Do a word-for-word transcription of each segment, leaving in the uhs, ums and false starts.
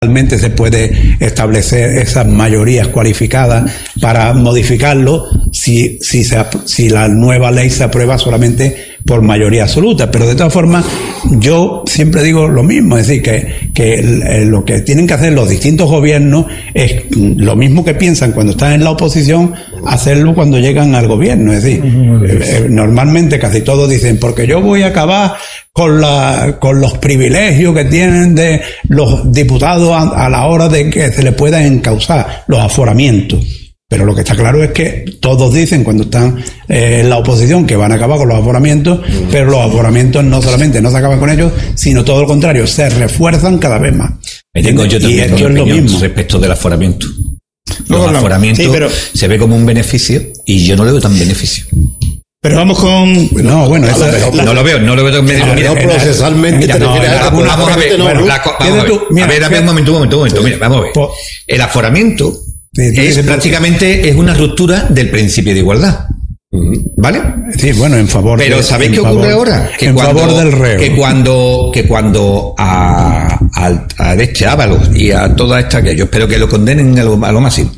Realmente se puede establecer esas mayorías cualificadas para modificarlo si, si, se, si la nueva ley se aprueba solamente por mayoría absoluta. Pero de todas formas, yo siempre digo lo mismo, es decir, que, que lo que tienen que hacer los distintos gobiernos es lo mismo que piensan cuando están en la oposición, hacerlo cuando llegan al gobierno. Es decir, eh, normalmente casi todos dicen, porque yo voy a acabar con la con los privilegios que tienen de los diputados a, a la hora de que se les puedan encausar los aforamientos. Pero lo que está claro es que todos dicen cuando están eh, en la oposición que van a acabar con los aforamientos, uh-huh. pero los aforamientos no solamente no se acaban con ellos, sino todo lo contrario, se refuerzan cada vez más. Me tengo yo también una opinión respecto del aforamiento. Los no, aforamientos sí, pero... se ve como un beneficio y yo no le veo tan beneficio. Pero vamos con... No, bueno, eso es, no lo veo, no lo veo tan beneficio. No, no, procesalmente mira, te no, refieres a... Vamos a ver, no, bueno, la, vamos a ver, mira, a ver, a ver, un momento, un momento, un momento, mira, vamos a ver. El aforamiento sí, es prácticamente es una ruptura del principio de igualdad. ¿Vale? Sí, bueno, en favor Pero de, ¿sabéis qué ocurre favor, ahora? Que en cuando, favor del reo. Que cuando, que cuando a, a, a este Ábalos y a toda esta, que yo espero que lo condenen a lo, a lo máximo,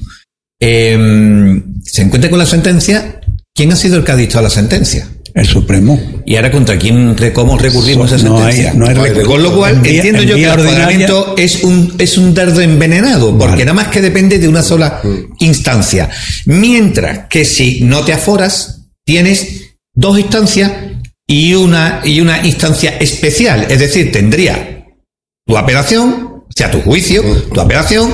eh, se encuentra con la sentencia, ¿quién ha sido el que ha dictado la sentencia? El Supremo. ¿Y ahora contra quién, cómo recurrimos a esa no sentencia? Hay, no hay recurso. Con lo cual, vía, entiendo yo que el aforamiento es un, es un dardo envenenado, porque vale. nada más que depende de una sola instancia. Mientras que si no te aforas, tienes dos instancias y una, y una instancia especial. Es decir, tendría tu apelación, o sea, tu juicio, tu apelación,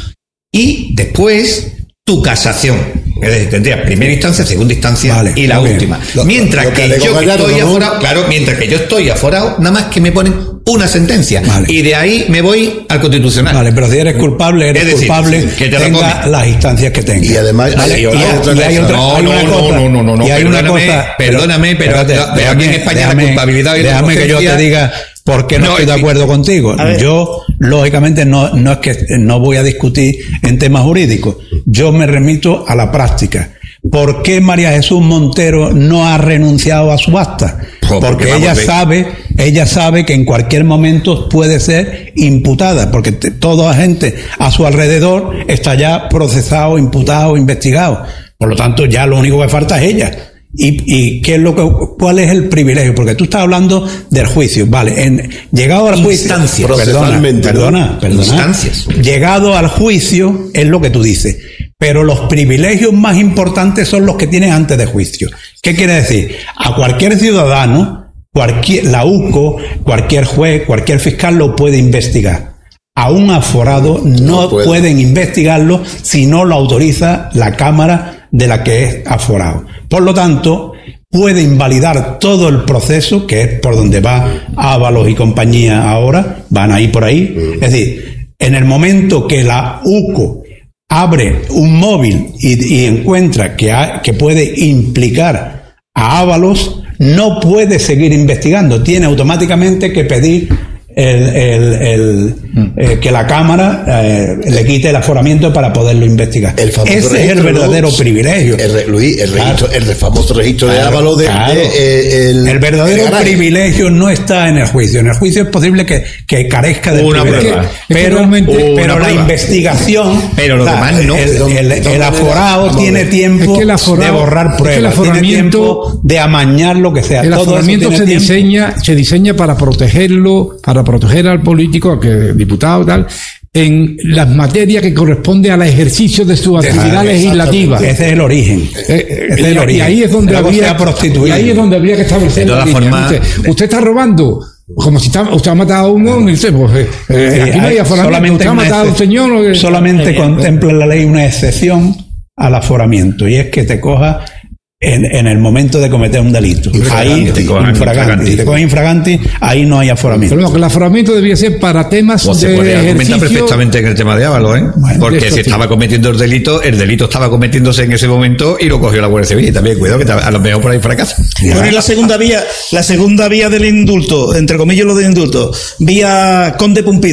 y después tu casación. Es decir, tendría primera instancia, segunda instancia vale, y la última. Lo, mientras lo que, que yo estoy ¿no? aforado, claro, mientras que yo estoy aforado, nada más que me ponen una sentencia. Vale. Y de ahí me voy al Constitucional. Vale, pero si eres culpable, eres decir, culpable, que te tenga las instancias que tenga. Y además, vale, y, y, y hay otra no, no, cosa. No, no, no, no, y hay perdóname, una cosa. Perdóname, pero, pero espérate, aquí en España déjame, la culpabilidad y la déjame que yo te diga por qué no, no estoy de acuerdo contigo. Yo, lógicamente, no, no es que no voy a discutir en temas jurídicos. Yo me remito a la práctica. ¿Por qué María Jesús Montero no ha renunciado a su acta? Porque, porque ella sabe, ella sabe que en cualquier momento puede ser imputada, porque te, toda la gente a su alrededor está ya procesado, imputado, investigado. Por lo tanto, ya lo único que falta es ella. ¿Y, y qué es lo que, cuál es el privilegio? Porque tú estás hablando del juicio, vale, en, llegado al juicio, instancias, perdona, perdona, perdona, instancias. Llegado al juicio es lo que tú dices, pero los privilegios más importantes son los que tienes antes de juicio. ¿Qué quiere decir? A cualquier ciudadano, cualquier, la U C O, cualquier juez, cualquier fiscal lo puede investigar. A un aforado no, no puede. pueden investigarlo si no lo autoriza la Cámara de la que es aforado. Por lo tanto, puede invalidar todo el proceso, que es por donde va Ábalos y compañía ahora, van a ir por ahí. Mm. Es decir, en el momento que la U C O abre un móvil y, y encuentra que, ha, que puede implicar a Ábalos, no puede seguir investigando, tiene automáticamente que pedir el, el, el, eh, que la Cámara eh, le quite el aforamiento para poderlo investigar. El Ese es el verdadero ¿no? privilegio. El, Luis, el, registro, claro. el famoso registro claro, de Ábalos de, claro. de, eh, el, el verdadero el privilegio no está en el juicio. En el juicio es posible que, que carezca de una privilegio. Prueba. Pero, una pero la prueba. investigación, pero lo demás no. El, el, el, el aforado tiene tiempo es que el aforado, de borrar pruebas, es que tiene tiempo de amañar lo que sea. El Todo aforamiento se tiempo. diseña, se diseña para protegerlo, para proteger al político, que diputado tal, en las materias que corresponde al ejercicio de su actividad legislativa. Ese es el origen. Eh, Ese es el origen. Y ahí es donde habría, y ahí es donde habría que establecer. De todas formas, usted, usted está robando. Como si está, usted ha matado a uno, no sé, pues, eh, eh, aquí no hay aforamiento. Usted ha matado a un señor. No, que, solamente eh, contempla la ley una excepción al aforamiento, y es que te coja En, en el momento de cometer un delito. Ahí te cogen infraganti. Si te cogen infraganti, ahí no hay aforamiento. Pero no, que el aforamiento debía ser para temas o de se podría argumentar ejercicio... perfectamente en el tema de Ábalos, ¿eh? Bueno, porque si estaba cometiendo el delito, el delito estaba cometiéndose en ese momento y lo cogió la Guardia Civil. Y también cuidado que a lo mejor por ahí fracasa. Bueno, y la segunda vía, la segunda vía del indulto, entre comillas lo del indulto, vía Conde Pumpido.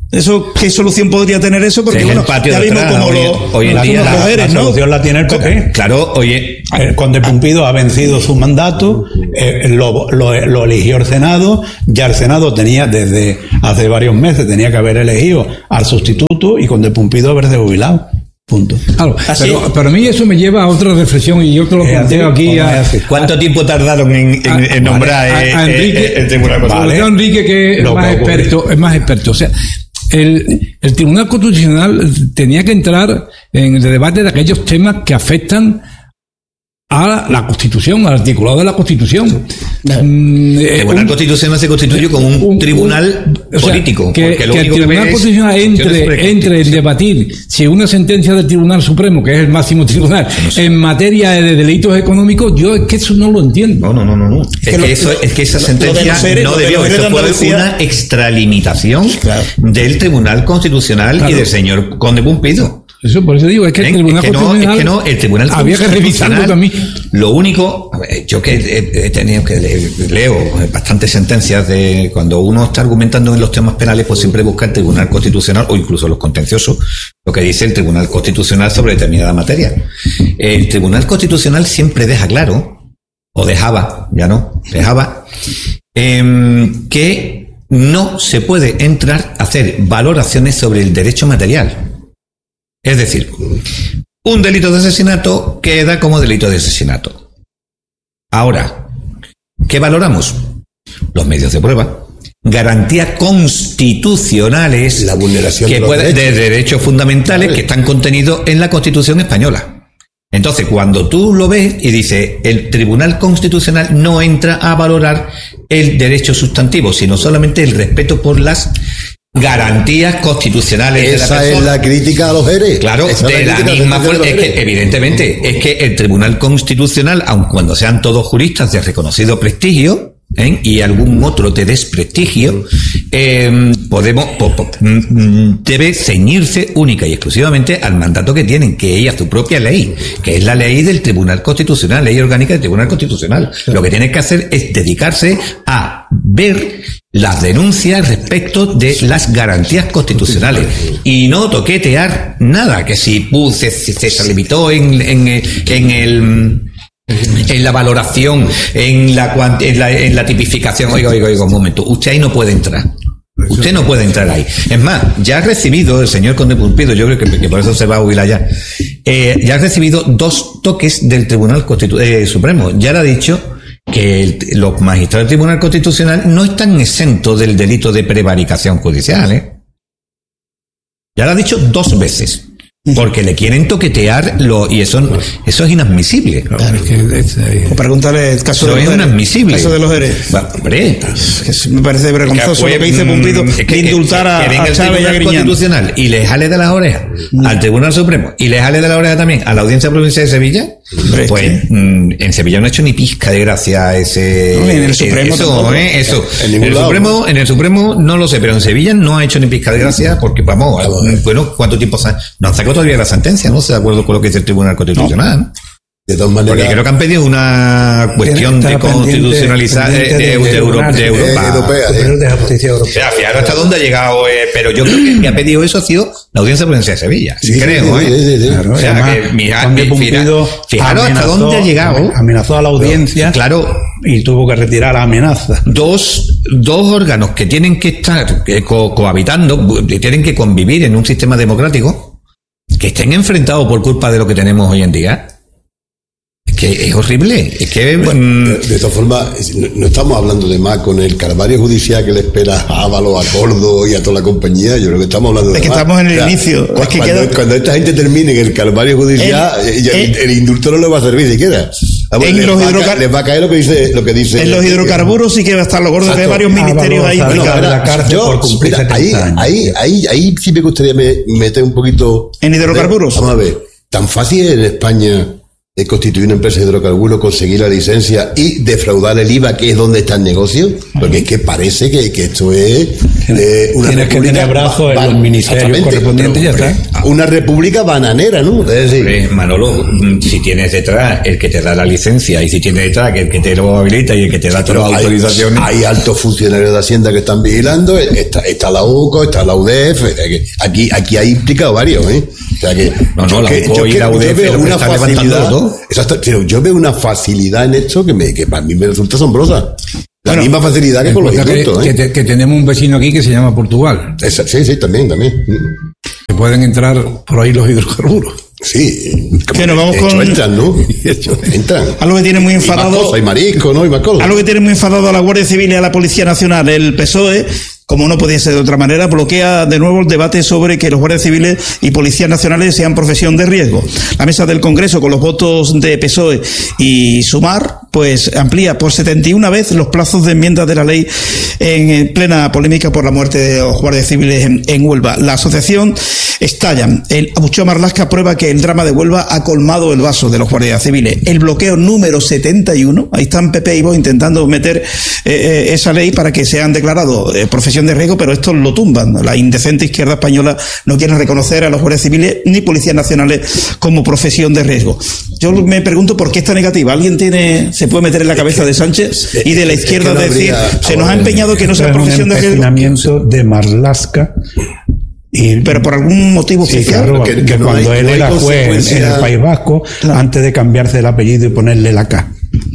Eso, ¿qué solución podría tener eso? Porque Sí, bueno, el patio ya de vimos atrás, como hoy- los, hoy en los día La, mujeres, la ¿no? solución la tiene el P P. Claro, oye, El conde Pumpido ha vencido su mandato, eh, lo, lo- lo eligió el Senado, ya el Senado tenía desde hace varios meses, tenía que haber elegido al sustituto y conde Pumpido haberse jubilado. Punto. Claro, Así- pero, pero a mí eso me lleva a otra reflexión y yo te lo Es así, planteo aquí o no a, es así. ¿cuánto tiempo tardaron en, en- a- en nombrar a- eh, a eh, Enrique- eh, el Tribunal sobre Constitucional? todo Enrique, que es Lo más que ocurre. experto, es más experto. O sea, el, el Tribunal Constitucional tenía que entrar en el debate de aquellos temas que afectan a la Constitución, al articulado de la Constitución. Mm, El eh, Tribunal un- Constitucional se constituye como un, un- tribunal un- o sea, político. que, porque lo que el único que Tribunal ve es Constitucional cuestiones sobre entre, entre en Constitución. debatir si una sentencia del Tribunal Supremo, que es el máximo tribunal, en materia de delitos económicos, yo es que eso no lo entiendo. No, no, no, no. no. Es, que que lo- eso, es que esa lo- sentencia lo de los seres- no lo de debió. los seres Eso de fue Andalucía- una extralimitación Claro. del Tribunal Constitucional Claro. y del señor Conde Pumpido. Eso por eso digo, es que el ¿Eh? Tribunal es que no, Constitucional es que no, el Tribunal había que revisarlo Constitucional, también. Lo único, a ver, yo que he, he tenido que le- leo bastantes sentencias de cuando uno está argumentando en los temas penales, pues siempre busca el Tribunal Constitucional o incluso los contenciosos, lo que dice el Tribunal Constitucional sobre determinada materia. El Tribunal Constitucional siempre deja claro, o dejaba, ya no, dejaba, em, que no se puede entrar a hacer valoraciones sobre el derecho material. Es decir, un delito de asesinato queda como delito de asesinato. Ahora, ¿qué valoramos? Los medios de prueba, garantías constitucionales, La vulneración que de los puede- derechos. de derechos fundamentales Vale. que están contenidos en la Constitución española. Entonces, cuando tú lo ves y dices, el Tribunal Constitucional no entra a valorar el derecho sustantivo, sino solamente el respeto por las garantías constitucionales de la Esa persona. es la crítica a los eres. Claro, Esa es de la crítica misma de los forma, es eres. que evidentemente, es que el Tribunal Constitucional, aun cuando sean todos juristas de reconocido prestigio, ¿eh? y algún otro de desprestigio, eh, podemos, po- po- mm, mm, debe ceñirse única y exclusivamente al mandato que tienen, que es a su propia ley, que es la ley del Tribunal Constitucional, ley orgánica del Tribunal Constitucional. Lo que tiene que hacer es dedicarse a ver las denuncias respecto de las garantías constitucionales y no toquetear nada, que si uh, se, se, se limitó en, en, en el en la valoración, en la, cuant- en la en la tipificación. Oiga, oiga, oiga, un momento, usted ahí no puede entrar. Usted no puede entrar ahí. Es más, ya ha recibido el señor Conde Pumpido, yo creo que, que por eso se va a jubilar ya, eh, ya ha recibido dos toques del Tribunal Constitu- eh, Supremo. Ya le ha dicho que el- los magistrados del Tribunal Constitucional no están exentos del delito de prevaricación judicial, ¿eh? Ya lo ha dicho dos veces. Porque le quieren toquetear lo, y eso, eso es inadmisible. Claro, es que es, eh, O pregúntale el caso Eso de es los Jerez. inadmisible. El caso de los Jerez. Va, hombre, Que sí me parece vergonzoso fue, lo que dice mm, Pumpido es que- de indultar que- a, que venga a el Chávez y a Tribunal Griñán. Constitucional y le jale de las orejas al Tribunal Supremo y le jale de las orejas también a la Audiencia Provincial de Sevilla, Hombre, es pues que- mm, en Sevilla no ha hecho ni pizca de gracia ese No, y en el Supremo eso, tampoco. ¿eh? eso. En En, ningún el lado. Supremo, en el Supremo no lo sé, pero en Sevilla no ha hecho ni pizca de gracia porque vamos, mm, bueno, ¿cuánto tiempo se ha- no han sacado todavía la sentencia? ¿No? ¿Se de acuerdo con lo que dice el Tribunal Constitucional? De todas Porque maneras, creo que han pedido una cuestión Está de pendiente- constitucionalizar de, pendiente de- de- de de Euro- tribunal, de eh, Europa. europea, Superior de Justicia O Europea. sea, fijaros hasta dónde ha llegado, eh, pero yo creo que el que ha pedido eso ha sido la Audiencia Provincial de Sevilla. Sí, creo, sí, ¿eh? sí, sí, sí. Claro, O sea, además, que mira- Conde mira- Pumpido fijaros hasta amenazó- dónde ha llegado. Amenazó a la audiencia Claro, y tuvo que retirar la amenaza. dos, dos órganos que tienen que estar eh, co- cohabitando, bu- tienen que convivir en un sistema democrático, que estén enfrentados por culpa de lo que tenemos hoy en día. Es que es horrible. Es que mm, de, de todas formas, es- no, no estamos hablando de más con el calvario judicial que le espera a Ábalos, a Córdoba y a toda la compañía. Yo creo que estamos hablando de Es que más. estamos en el inicio. cu- Es que cuando, queda- cuando esta gente termine en el calvario judicial, En- eh, ya el, en- el indulto no le va a servir siquiera. Vamos, en les, los va a hidrocar- ca- les va a caer lo que dice. Lo que dice En los hidrocarburos sí que va a estar lo gordo, que hay Exacto. varios ministerios ahí Ah, Bueno, Bueno, implicados. en la cárcel yo, por cumplir mira, ahí, setenta años. ahí, ahí, ahí sí me gustaría me- meter un poquito. ¿En hidrocarburos? Vamos a ver. Tan fácil es en España eh, constituir una empresa de hidrocarburos, conseguir la licencia y defraudar el I V A, que es donde está el negocio? Porque es que parece que, que esto es eh, una Tienes que tener brazos en los ministerios correspondientes y ya está. Una república bananera, ¿no? Es decir, Hombre, Manolo, si tienes detrás el que te da la licencia y si tienes detrás el que te lo habilita y el que te da todas las hay, autorizaciones. hay altos funcionarios de Hacienda que están vigilando, está, está la U C O, está la U D F, aquí, aquí hay implicado varios, ¿eh? O sea que, No, no, la que- U C O y que- la U D F veo lo que una están levantando facilidad, todo. exacto, pero yo veo una facilidad en esto que, me, que para mí me resulta asombrosa. La Bueno, misma facilidad que con los Recuerda que, indultos, que ¿eh? te- que tenemos un vecino aquí que se llama Portugal. Esa- sí, sí, también, también. Que pueden entrar por ahí los hidrocarburos. Sí. Que nos vamos de hecho, con- entran, ¿no? Entran. Algo que tiene muy Y más enfadado. cosas, y marisco, ¿no? Y más cosas. Algo que tiene muy enfadado a la Guardia Civil y a la Policía Nacional. El P S O E, como no podía ser de otra manera, bloquea de nuevo el debate sobre que los guardias civiles y policías nacionales sean profesión de riesgo. La mesa del Congreso, con los votos de P S O E y Sumar, pues amplía por setenta y una vez los plazos de enmienda de la ley en plena polémica por la muerte de los guardias civiles en, en Huelva. La asociación estalla. El abucheo Marlaska prueba que el drama de Huelva ha colmado el vaso de los guardias civiles. El bloqueo número setenta y uno, ahí están P P y Vox intentando meter eh, eh, esa ley para que sean declarados eh, profesión de riesgo, pero estos lo tumban. La indecente izquierda española no quiere reconocer a los guardias civiles ni policías nacionales como profesión de riesgo. Yo me pregunto por qué está negativa. ¿Alguien tiene, se puede meter en la cabeza de Sánchez y de la es que izquierda no decir, habría- se nos ha empeñado que no sea Es un profesión de riesgo? empecinamiento de Marlaska. Y, Pero por algún motivo sí, oficial. claro, que- que, que no cuando hay- él no hay era juez en, en consecuencia- el País Vasco, Claro. antes de cambiarse el apellido y ponerle la K.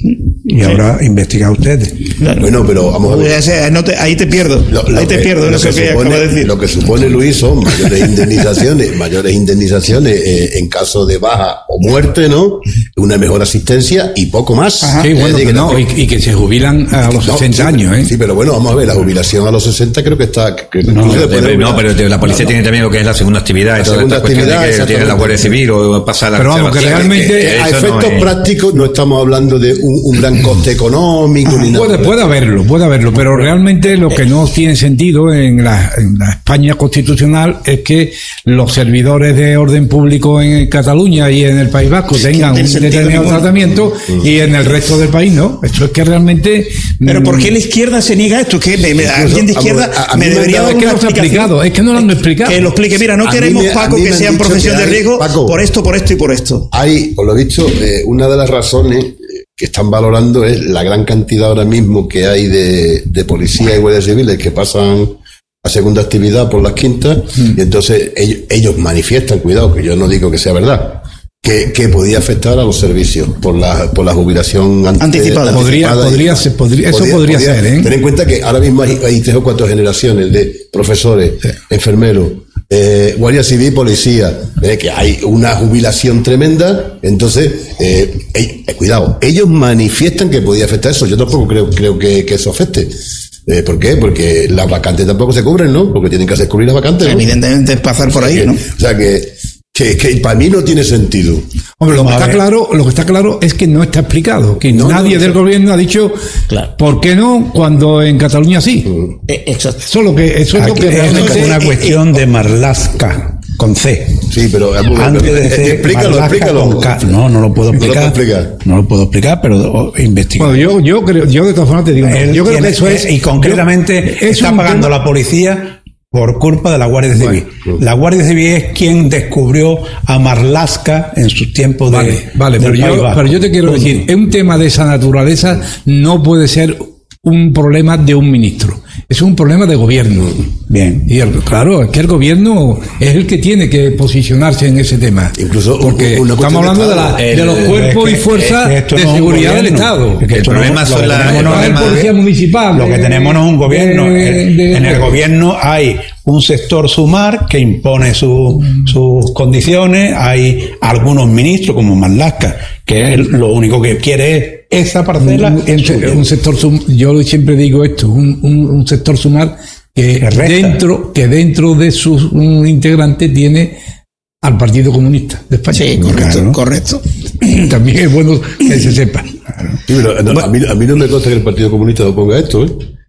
Y ahora investiga ustedes. Claro. Bueno, pero vamos a ver. O sea, no te- ahí te pierdo. Lo- lo ahí te que- pierdo en lo eso que que, supone- acabo de decir. Lo que supone, Luis, son mayores indemnizaciones, mayores indemnizaciones eh, en caso de baja o muerte, ¿no? Una mejor asistencia y poco más. Sí, Es bueno, decir, que que no, y, y que se jubilan a los no, sesenta sí, años, ¿eh? Sí, pero bueno, vamos a ver, la jubilación a los sesenta creo que está... Que No, incluso se puede Pero, no, jubilar. pero la policía tiene también lo que es la segunda actividad y La todas segunda estas cuestiones actividad, que tiene la Guardia exactamente. Civil o pasa la Pero vamos, que observación, realmente- que a eso no efectos es- prácticos no estamos hablando de un, un gran coste económico ni nada. Puede, puede haberlo, puede haberlo, pero realmente lo que no tiene sentido en la, en la España constitucional es que los servidores de orden público en Cataluña y en el País Vasco tengan un tiene sentido determinado ninguno. tratamiento y en el resto del país no. Esto es que realmente... Pero ¿por qué mm, la izquierda se niega a esto? Que me- me- alguien de izquierda a- a mí me me debería han dar dado- es que una no está explicación. explicado, es que no lo han explicado. Que lo explique. Mira, no A mí queremos, me- a Paco, mí me que han sean dicho profesión que de hay- riesgo Paco. por esto, por esto y por esto. Hay, por lo visto, eh, una de las razones eh, que están valorando es la gran cantidad ahora mismo que hay de, de policías y guardias civiles que pasan a segunda actividad por las quintas, y entonces ellos, ellos manifiestan, cuidado, que yo no digo que sea verdad, que, que podía afectar a los servicios por la, por la jubilación ante- Anticipada. Podría- anticipada y- podría ser- podría- eso podría ser, ¿eh? Ten en cuenta que ahora mismo hay, hay tres o cuatro generaciones de profesores, enfermeros, eh, guardia civil, policía, eh, que hay una jubilación tremenda, entonces, eh, eh, eh, cuidado, ellos manifiestan que podía afectar eso, yo tampoco creo, creo que, que eso afecte. Eh, ¿Por qué? Porque las vacantes tampoco se cubren, ¿no? Porque tienen que hacer cubrir las vacantes, ¿no? Evidentemente es pasar por ahí, Que- ¿no? O sea que, que, que para mí no tiene sentido. Hombre, lo que Vamos a está ver. claro, lo que está claro es que no está explicado, que No, nadie no, del eso- gobierno ha dicho Claro. por qué no cuando en Cataluña sí. Eh, exacto. Eso es lo que, eso es lo Aquí que es realmente una eh, cuestión de Marlaska, con C. Sí, pero vamos, Antes de eh, ser explícalo, Marlaska explícalo. con K. No, no lo puedo No lo explicar. puedo explicar. No lo puedo explicar, pero oh, investiga. Bueno, yo, yo creo, yo de todas formas te digo, Él yo creo tiene- que eso es y concretamente yo- es está un pagando tema- la policía por culpa de la Guardia Civil. La Guardia Civil es quien descubrió a Marlaska en sus tiempos de Vale, vale, del pero País yo, Vasco. pero yo te quiero decir, un tema de esa naturaleza no puede ser un problema de un ministro, es un problema de gobierno. Bien. Y el- claro, es que el gobierno es el que tiene que posicionarse en ese tema. Incluso porque una cuestión estamos hablando de de, la- Estado. de los El- cuerpos es y que- fuerzas es que esto de no es un seguridad del gobierno. Estado. Es que El esto problema no- son lo que las- tenemos el no es No es problema- policía municipal. Lo que de- tenemos no es un gobierno. de- En- de- en el gobierno hay un sector sumar que impone su- sus condiciones. Hay algunos ministros, como Marlaska, que él lo único que quiere es esa parcela. un, en suya. un sector sum- yo siempre digo esto, un, un- un sector sumar que Que resta. dentro que dentro de sus mm, integrantes tiene al Partido Comunista de España. Sí, correcto, Claro. correcto. También es bueno que se sepa. Sí, pero no, a, mí, a mí no me consta que el Partido Comunista oponga esto, ¿eh?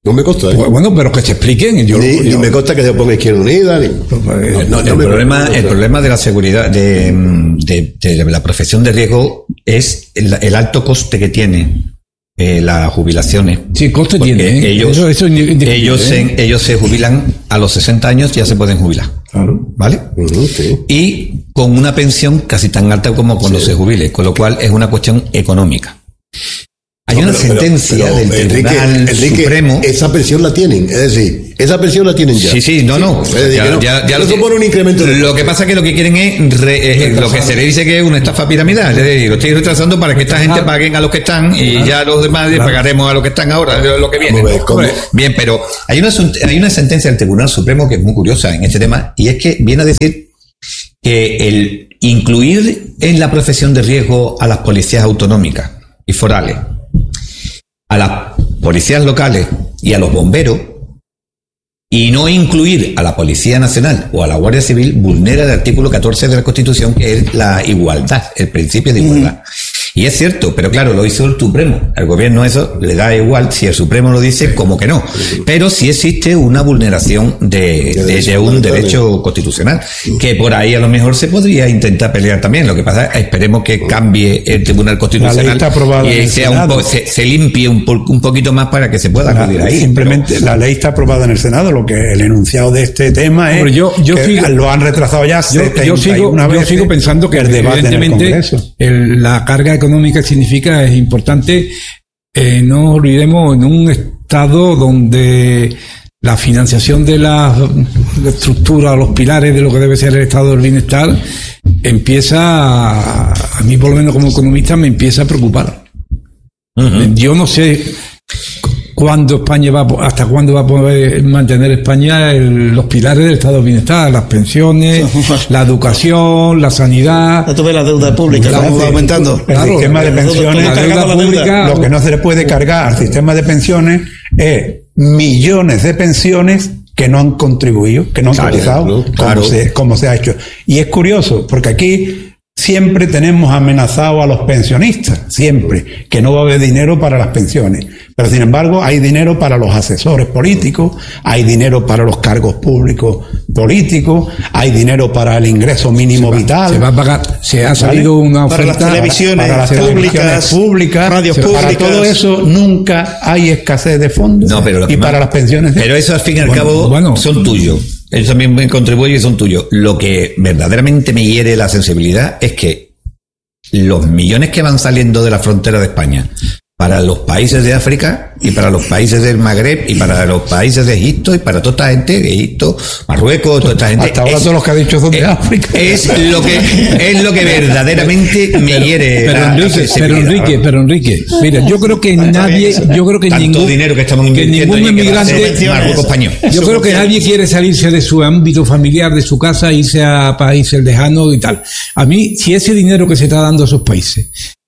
No me consta. ¿eh? Pues, bueno, pero que se expliquen. Yo, ni, yo, ni me consta que se ponga Izquierda Unida. Ni, no, no, el, no me problema, consta. el problema de la seguridad, de, de, de la profesión de riesgo, es el, el alto coste que tiene eh, las jubilaciones. Sí, coste Porque tiene. ¿eh? Ellos, eso, eso es indiscutible, ellos, ¿eh? se, ellos se jubilan a los sesenta años, ya se pueden jubilar. Claro. ¿Vale? Uh-huh, sí. Y con una pensión casi tan alta como cuando Sí. se jubile, con lo cual es una cuestión económica. Hay No, una pero- sentencia pero, del pero, Tribunal Enrique, Enrique, Supremo. esa pensión la tienen, es decir, esa pensión la tienen ya. Sí, sí, no, no. Es decir, Ya- que no, ya- ya no lo- supone un incremento de Lo que pasa es que lo que quieren es re- eh, lo que se le dice que es una estafa piramidal. Es decir, lo estoy retrasando para que esta gente paguen a los que están y ya los demás les pagaremos a los que están ahora, lo que viene. Vamos a ver, ¿cómo? Bien, pero hay una, sun- hay una sentencia del Tribunal Supremo que es muy curiosa en este tema y es que viene a decir que el incluir en la profesión de riesgo a las policías autonómicas y forales, a las policías locales y a los bomberos, y no incluir a la Policía Nacional o a la Guardia Civil, vulnera el artículo catorce de la Constitución, que es la igualdad, el principio de igualdad. Y es cierto, pero claro, lo hizo el Supremo. Al gobierno eso le da igual si el Supremo lo dice, como que no. Pero sí existe una vulneración de, de, de un derecho constitucional, que por ahí a lo mejor se podría intentar pelear también. Lo que pasa es esperemos que cambie el Tribunal Constitucional está aprobada en y el sea un Senado. po- se, se limpie un, po- un poquito más para que se pueda acudir ahí. Simplemente la ley está aprobada en el Senado, lo que el enunciado de este tema es Hombre, yo- yo que sigo- lo han retrasado ya Yo, yo sigo, una yo vez sigo pensando que el debate en el evidentemente Congreso. el- la carga económica que significa es importante. Eh, no olvidemos, en un estado donde la financiación de la, la estructura, los pilares de lo que debe ser el estado del bienestar, empieza, a, a mí por lo menos como economista, me empieza a preocupar. Ujú. Yo no sé cuándo España va, a po- hasta cuándo va a poder mantener España el- los pilares del estado del bienestar, las pensiones, la educación, la sanidad. Ya tuve la deuda pública, La- cómo va aumentando. El Claro, sistema de la deuda- pensiones, la cargado deuda la deuda. pública, lo que no se le puede cargar al sistema de pensiones es millones de pensiones que no han contribuido, que no han Claro, cotizado, claro, como, claro. se, como se ha hecho. Y es curioso, porque aquí siempre tenemos amenazado a los pensionistas, siempre, que no va a haber dinero para las pensiones. Pero sin embargo, hay dinero para los asesores políticos, hay dinero para los cargos públicos políticos, hay dinero para el ingreso mínimo vital. Se va a pagar, se ha salido una Para oferta las televisiones para las públicas, televisiones públicas, radios para públicas. todo eso nunca hay escasez de fondos. No, pero lo que y más- para las pensiones. Pero eso al fin y al Bueno, cabo bueno. son tuyos. Ellos también me contribuyen y son tuyos. Lo que verdaderamente me hiere la sensibilidad es que los millones que van saliendo de la frontera de España para los países de África y para los países del Magreb y para los países de Egipto y para toda esta gente, Egipto, Marruecos, toda esta gente. Hasta ahora es- todos los que ha dicho son de es- África. Es lo que es lo que verdaderamente me hiere. Pero la- la Enrique, pero sensibilidad. Enrique, pero Enrique, mira, yo creo que nadie, yo creo que Tanto ningún, dinero que estamos que invirtiendo ningún allí que va a ser inmigrante, Marruecos español. yo creo que nadie quiere salirse de su ámbito familiar, de su casa, e irse a países lejanos y tal. A mí, si ese dinero que se está dando a esos países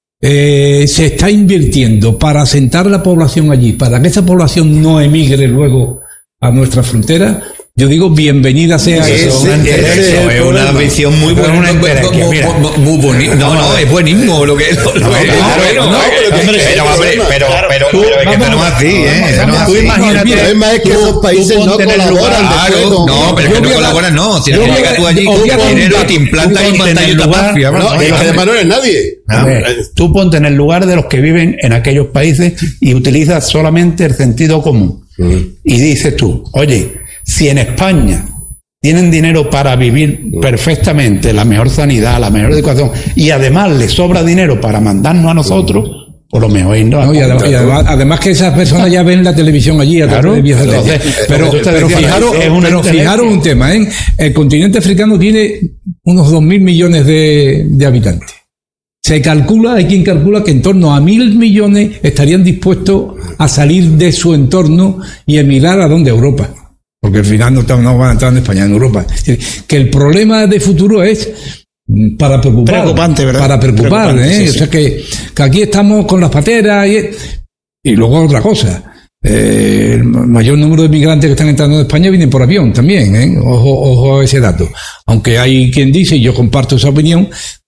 eh, se está invirtiendo para asentar la población allí, para que esa población no emigre luego a nuestra frontera, yo digo bienvenida sea Ese- eso. ese- interés, eso el es una problema. visión muy Pero buena. una interés, que mira. Muy, muy bonito. No, no, es buenísimo lo que lo, lo que- no, bueno, no, no, pero pero, que- pero, hombre, pero, pero, pero, Tú- pero es que vamos, esto no es así, ¿eh? Esto no es Tú así. imagínate, Mira, El problema es que tú- esos países tú no ponte en el colaboran lugar- después Claro, con- no, pero es yo que no voy a- colaboran, no. Si yo no voy a- llegas tú allí yo con voy a dinero y contar- te implantan tú en ponte en pantalla el tu lugar- mafia. No, vamos, y los hombre. demás no eres nadie. A ver, tú ponte en el lugar de los que viven en aquellos países y utilizas solamente el sentido común. Y dices tú, oye, si en España tienen dinero para vivir perfectamente, la mejor sanidad, la mejor educación, y además les sobra dinero para mandarnos a nosotros, por lo mejor irnos a No, y además, contra y todo. además- además que esas personas ya ven la televisión allí a Claro, través de vías de entonces, televisión. eh, Pero, lo que tú pero decías, fijaros, es una pero tendencia. fijaros un tema, ¿eh? El continente africano tiene unos dos mil millones de, de habitantes. Se calcula, hay quien calcula que en torno a mil millones estarían dispuestos a salir de su entorno y emigrar a donde, Europa. Porque al final no, están- no van a entrar en España, en Europa. Es decir, que el problema de futuro es mm, para preocupar. Preocupante, ¿verdad? Para preocupar, Preocupante, ¿eh? sí, O sea que, que aquí estamos con las pateras y, y luego otra cosa. Eh, el mayor número de migrantes que están entrando en España vienen por avión también, ¿eh? Ojo, ojo a ese dato. Aunque hay quien dice, y yo comparto esa opinión,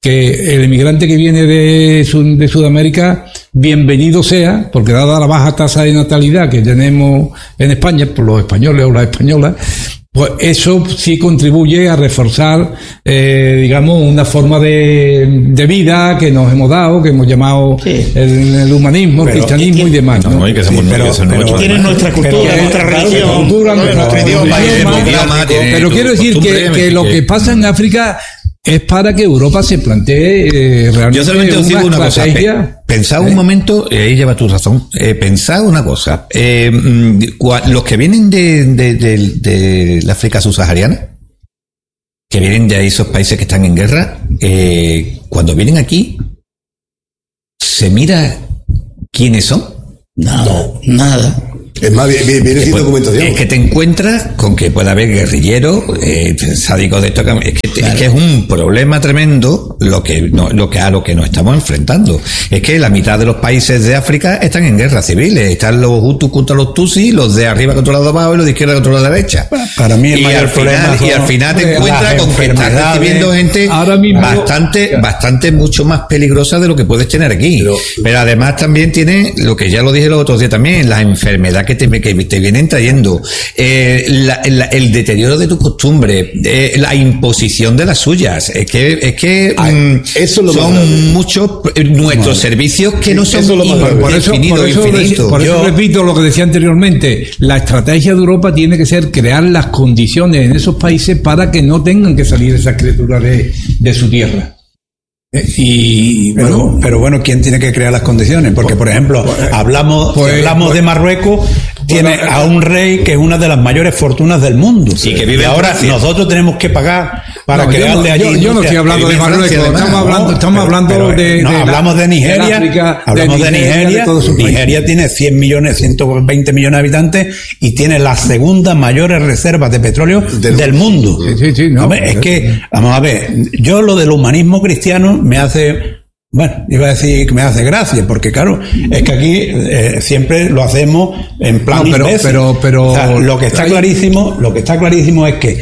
que el inmigrante que viene de, Sud- de Sudamérica, bienvenido sea, porque dada la baja tasa de natalidad que tenemos en España, por los españoles o las españolas, pues eso sí contribuye a reforzar, eh, digamos, una forma de, de vida que nos hemos dado, que hemos llamado Sí. el, el humanismo, el Pero- cristianismo y demás, ¿no? No, y que somos Sí, pero- que somos pero- mucho Tienen más. nuestra cultura, Pero- nuestra claro, religión, cultura, nuestro nuestro idioma. idioma, idioma, tiene Pero tu quiero decir costumbre, que, que lo que pasa en África es para que Europa se plantee eh, realmente Yo solamente os digo una cosa. estrategia. Pe- Pensad un momento, y ahí lleva tu razón. Eh, pensad una cosa. Eh, mm, cua- los que vienen de, de, de, de la África subsahariana, que vienen de esos países que están en guerra, eh, cuando vienen aquí, se mira quiénes son. Nada, nada. Es más, viene, viene sin Pues, documentación. es que te encuentras con que puede haber guerrilleros, eh, sádicos de esto. que- Es que, es que es un problema tremendo lo que, no, lo que a lo que nos estamos enfrentando. Es que la mitad de los países de África están en guerras civiles. Están los Hutus contra los Tutsis, los de arriba contra los de abajo y los de izquierda contra los de derecha. Para mí el y mayor al final, problema son y al final te las encuentras con que estás enfermedades. recibiendo gente Ahora mismo- bastante, bastante mucho más peligrosa de lo que puedes tener aquí. Pero- Pero, además también tiene lo que ya lo dije los otros días también, la enfermedad que te, que te vienen trayendo, eh, la- la- el deterioro de tu costumbre, eh, la imposición de las suyas. Es que, es que Ay, mm, eso es lo más son grave. muchos eh, nuestros servicios que no son Eso es lo más grave. Por eso, infinitos, por eso, infinitos. por eso Yo- repito lo que decía anteriormente, la estrategia de Europa tiene que ser crear las condiciones en esos países para que no tengan que salir esas criaturas de, de su tierra. Eh, Y Pero bueno, bueno, pero bueno, ¿quién tiene que crear las condiciones? Porque, por ejemplo, hablamos, pues- si hablamos pues- de Marruecos, tiene bueno, a un rey que es una de las mayores fortunas del mundo. Y que vive y en ahora Francia. nosotros tenemos que pagar para no, yo, crearle no, allí. yo- yo no industria. estoy hablando Que de vive en Marruecos, Francia, estamos además. hablando, estamos Pero- hablando pero, de, no, de la- hablamos de Nigeria, de África, hablamos de Nigeria, de todos esos países. Nigeria tiene cien millones, ciento veinte millones de habitantes y tiene las segundas mayores reservas de petróleo Del- del, mundo. Sí, sí, sí, no, A ver, es que, vamos a ver, yo lo del humanismo cristiano me hace, bueno, iba a decir que me hace gracia, porque claro, es que aquí eh, siempre lo hacemos en plan No, pero- imbécil. pero- pero- O sea, lo que está hay- clarísimo, lo que está clarísimo es que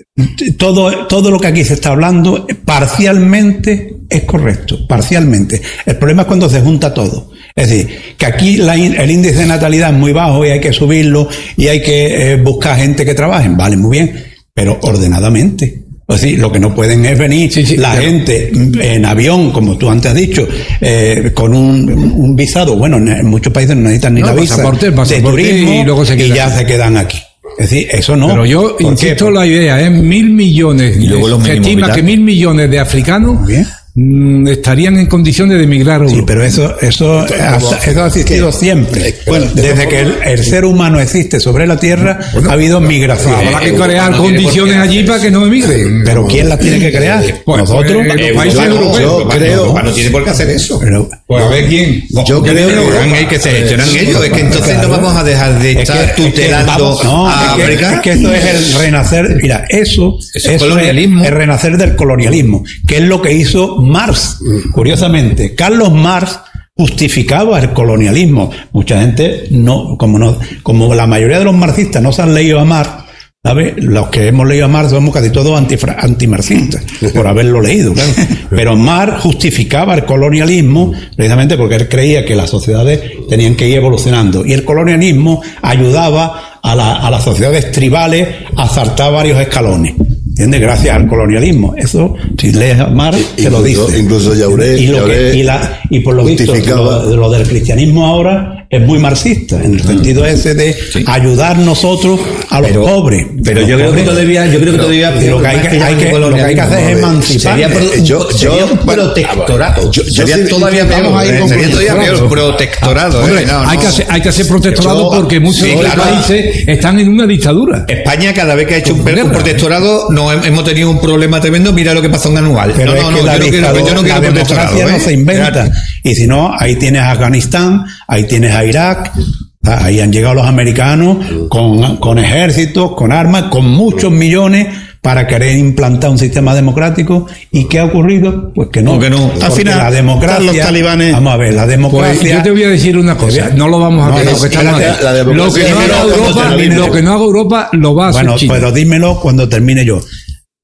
todo, todo lo que aquí se está hablando parcialmente es correcto, parcialmente. El problema es cuando se junta todo. Es decir, que aquí la in- el índice de natalidad es muy bajo y hay que subirlo y hay que eh, buscar gente que trabaje. Vale, muy bien, pero ordenadamente. O sea, lo que no pueden es venir Sí, sí, la claro. gente en avión, como tú antes has dicho, eh, con un, un visado. Bueno, en muchos países no necesitan ni No, la visa pasaporte, de pasaporte turismo y luego se quedan. ya se quedan aquí. Es decir, eso no. Pero yo ¿Por qué? insisto en Porque- la idea, es mil millones. Y luego los se mínimos estima vitales. que mil millones de africanos Muy bien. mm, estarían en condiciones de emigrar a Sí, Europa. pero eso, eso, ha, eso ha existido siempre. Bueno, desde que el, el ser humano existe sobre la Tierra, ha habido migración. Habrá que crear no tiene condiciones por qué allí para que no emigren. Pero ¿quién las tiene que crear? Pues, Nosotros. pues, Eh, los países Europa, europeos. yo Europa, creo, no, Europa no tiene por qué hacer eso. Pero- Pues a ver quién. Yo creo Gestionan ellos, que se gestionan ellos. Es que entonces no vamos a dejar de Es que- estar es que tutelando vamos- no, a es que- África. es que esto es el renacer. Mira, eso, Eso es colonialismo. es el renacer del colonialismo, que es lo que hizo Marx. Curiosamente, Carlos Marx justificaba el colonialismo. Mucha gente no, como no, como la mayoría de los marxistas no se han leído a Marx. ¿Sabes? Los que hemos leído a Marx somos casi todos antifra- antimarxistas, por haberlo leído, claro. Pero Marx justificaba el colonialismo precisamente porque él creía que las sociedades tenían que ir evolucionando. Y el colonialismo ayudaba a, la- a las sociedades tribales a saltar varios escalones. ¿Entiendes? Gracias al colonialismo. Eso, si lees a Marx, te lo Incluso- dice. incluso Jauré- y, lo que- Jauré y, la- y por lo visto, justificaba- lo, lo del cristianismo ahora es muy marxista, en el sentido ese de ayudar nosotros a los Pero- pobres. Pero A los yo creo que pobres. todavía, yo creo que todavía y lo que hay que- más hay que- llamarlo lo que hay que hacer es colonialismo, emancipar. sería, pro- Eh, yo- sería yo- un protectorado. yo- yo sería sí- todavía vamos peor. a ir eh, con Sería todavía protectorado. peor. Protectorado. Hombre, eh, no, hay, no. que hacer, hay que hacer protectorado Yo- porque muchos sí, de los claro. países están en una dictadura. España, cada vez que ha hecho un, Guerra. un protectorado, no hem- hemos tenido un problema tremendo. Mira lo que pasó en Anual. Pero no, es no, que no, la, yo no quiero, dictadura- yo no quiero la protectorado. democracia ¿eh? no se inventa. Y si no, ahí tienes a Afganistán, ahí tienes a Irak, ahí han llegado los americanos con, con ejércitos, con armas, con muchos millones para querer implantar un sistema democrático. ¿Y qué ha ocurrido? Pues que no. No, que no. Porque Al final, la democracia, están los talibanes. vamos a ver, la Pues democracia. yo te voy a decir una cosa, no lo vamos a No, hacer. no, lo, que estamos espérate, haciendo. la Lo democracia que no es haga cuando Europa, termine. lo que no haga Europa lo va a hacer Bueno, China. pero dímelo cuando termine yo.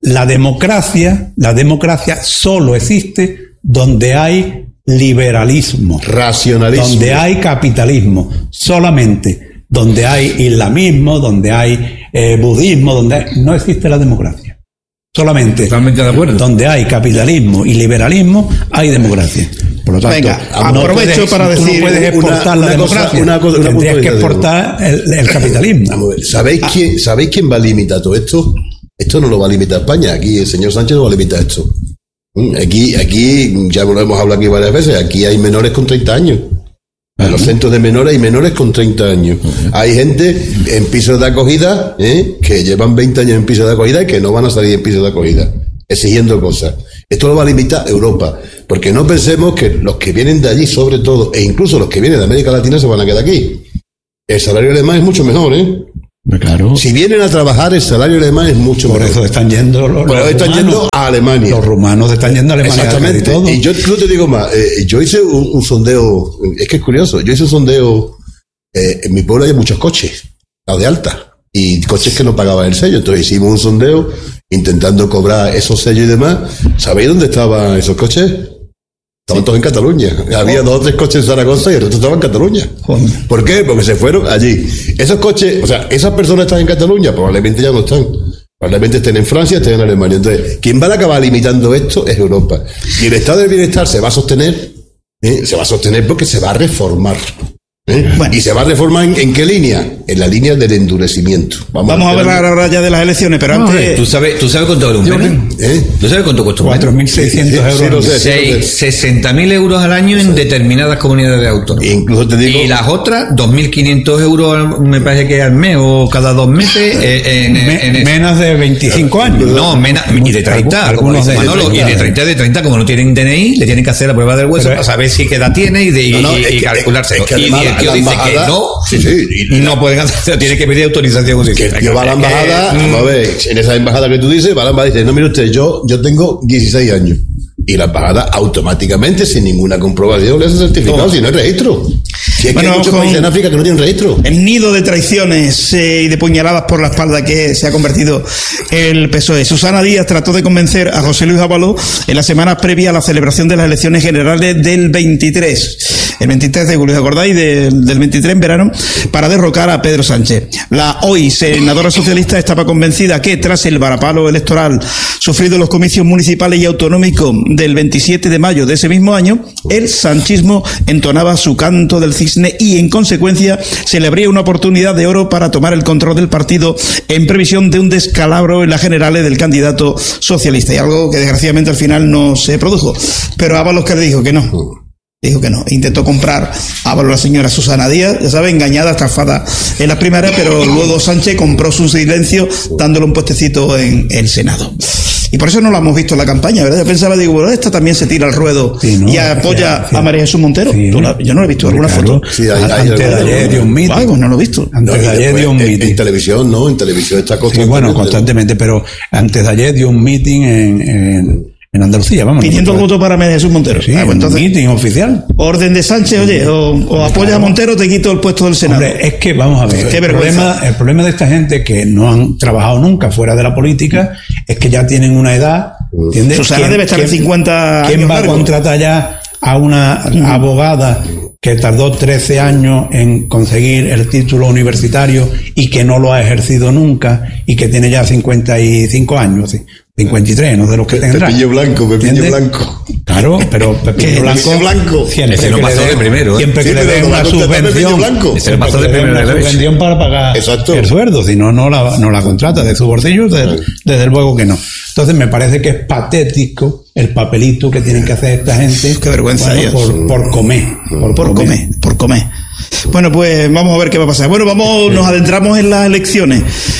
la democracia, la democracia solo existe donde hay liberalismo, racionalismo, donde hay capitalismo, solamente donde hay islamismo, donde hay eh, budismo, donde hay, no existe la democracia. Solamente Totalmente de acuerdo. donde hay capitalismo y liberalismo hay democracia. Por lo tanto, Venga, no aprovecho puedes, para tú decir no puedes exportar una- la una cosa- democracia, una cosa- una tendrías que puntualidad, exportar el, el capitalismo. Vamos a ver, ¿sabéis, quién, ¿sabéis quién va a limitar todo esto? Esto no lo va a limitar España, aquí el señor Sánchez no va a limitar esto. Mm, Aquí, aquí, ya lo hemos hablado aquí varias veces, aquí hay menores con treinta años. En los centros de menores hay menores con treinta años. Hay gente en pisos de acogida ¿eh? que llevan veinte años en pisos de acogida y que no van a salir en pisos de acogida, exigiendo cosas. Esto lo va a limitar Europa, porque no pensemos que los que vienen de allí, sobre todo, e incluso los que vienen de América Latina, se van a quedar aquí. El salario alemán es mucho mejor, ¿eh? Claro. Si vienen a trabajar, el salario alemán es mucho Por mejor. eso están yendo los, Por eso los están rumanos. yendo a Alemania. Los rumanos están yendo a Alemania. Exactamente. casi todo. Y yo no te digo más, eh, yo hice un, un sondeo, es que es curioso, yo hice un sondeo, eh, en mi pueblo hay muchos coches, los de alta, y coches que no pagaban el sello, entonces hicimos un sondeo intentando cobrar esos sellos y demás. ¿Sabéis dónde estaban esos coches? Estaban todos en Cataluña. Había dos o tres coches en Zaragoza y el resto estaba en Cataluña. ¿Por qué? Porque se fueron allí. Esos coches, o sea, esas personas están en Cataluña, probablemente ya no están. Probablemente estén en Francia, estén en Alemania. Entonces, quien va a acabar limitando esto es Europa. Y el estado del bienestar se va a sostener, ¿eh? se va a sostener porque se va a reformar. ¿eh? Bueno. ¿Y se va a reformar en, en qué línea? En la línea del endurecimiento. Vamos a hablar ahora ya de las elecciones, pero Vamos a antes... ver, ¿Tú sabes, ¿Tú sabes cuánto vale un metro? ¿Eh? ¿Tú sabes cuánto cuesta un cuatro metro? mil seiscientos Sí, sí, euros. lo sé. Seis- sesenta mil euros al año en determinadas comunidades autónomas. E incluso te digo. Y las otras, dos mil quinientos euros al- me parece que al mes o cada dos meses eh, en, Me- en- en- menos de veinticinco años. no, mena- y de treinta, como Algunos dice de Manolo, y de treinta. treinta, de treinta, como no tienen D N I, le tienen que hacer la prueba del hueso Pero- para saber si qué edad tiene y, de, y, No, no, y- es y que- calcularse. es que y, además y el tío la dice embajada- que no, sí, sí, y- no pueden hacer, tiene que pedir autorización. Que el tío va a la embajada, Que, mm, vamos a ver, en esa embajada que tú dices, va a la embajada y dice, no, mire usted, yo, yo tengo dieciséis años. Y la embajada automáticamente, sin ninguna comprobación, le hace certificado, Toma. si no hay registro. Si es Bueno, que hay muchos con- países en África que no tienen registro. El nido de traiciones eh, y de puñaladas por la espalda que se ha convertido el P S O E. Susana Díaz trató de convencer a José Luis Ábalos en las semanas previas a la celebración de las elecciones generales del veintitrés. El veintitrés de julio, ¿os acordáis? Del, del veintitrés en verano, para derrocar a Pedro Sánchez. La hoy senadora socialista estaba convencida que tras el varapalo electoral sufrido en los comicios municipales y autonómicos del veintisiete de mayo de ese mismo año, el sanchismo entonaba su canto del cisne y en consecuencia se le abría una oportunidad de oro para tomar el control del partido en previsión de un descalabro en las generales del candidato socialista, y algo que desgraciadamente al final no se produjo. Pero Ábalos que le dijo que no. Dijo que no. Intentó comprar a la señora Susana Díaz, ya sabe, engañada, estafada en las primarias, pero luego Sánchez compró su silencio dándole un puestecito en el Senado. Y por eso no lo hemos visto en la campaña, ¿verdad? Yo pensaba, digo, bueno, esta también se tira al ruedo Sí, ¿no? y apoya Sí, sí. a María Jesús Montero. Sí. ¿Tú la- yo no lo he visto, alguna Claro. foto. Sí, hay- hay Antes de alguna- ayer dio un meeting. Ay, pues no lo he visto. Antes No, y de ayer después dio un en, meeting. en televisión, ¿no? En televisión está Sí, constantemente. bueno, constantemente, pero antes de ayer dio un meeting en, en, en Andalucía, vamos. Pidiendo el voto para María Jesús Montero. Sí, Ah, pues un entonces, meeting oficial. orden de Sánchez, oye, o, o apoya a Montero, te quito el puesto del Senado. Hombre, es que vamos a ver, Qué el vergüenza. problema, el problema de esta gente que no han trabajado nunca fuera de la política es que ya tienen una edad, ¿entiendes? Susana ¿Quién- debe estar en quién- cincuenta ¿Quién años va a largos? contratar ya a una abogada que tardó trece años en conseguir el título universitario y que no lo ha ejercido nunca y que tiene ya cincuenta y cinco años, sí, cincuenta y tres, no de los que tendrá? Pepillo Blanco, Pepillo ¿Entiendes? Blanco. Claro, pero Pepillo Blanco, Pepillo Blanco. siempre Ese lo que le pasó den- de primero, ¿eh? siempre Sí, que le pero den no una va a contratar Pepillo subvención, Blanco. Ese le pasó siempre de que le den primero una de vez. subvención para pagar Exacto. el sueldo, si no, no la, no la contrata de su bolsillo, desde, desde luego que no. Entonces me parece que es patético el papelito que tienen que hacer esta gente. Qué vergüenza, bueno, ellos. por, por comer. Por, Por comer, por comer. Bueno, pues vamos a ver qué va a pasar. Bueno, vamos, nos adentramos en las elecciones.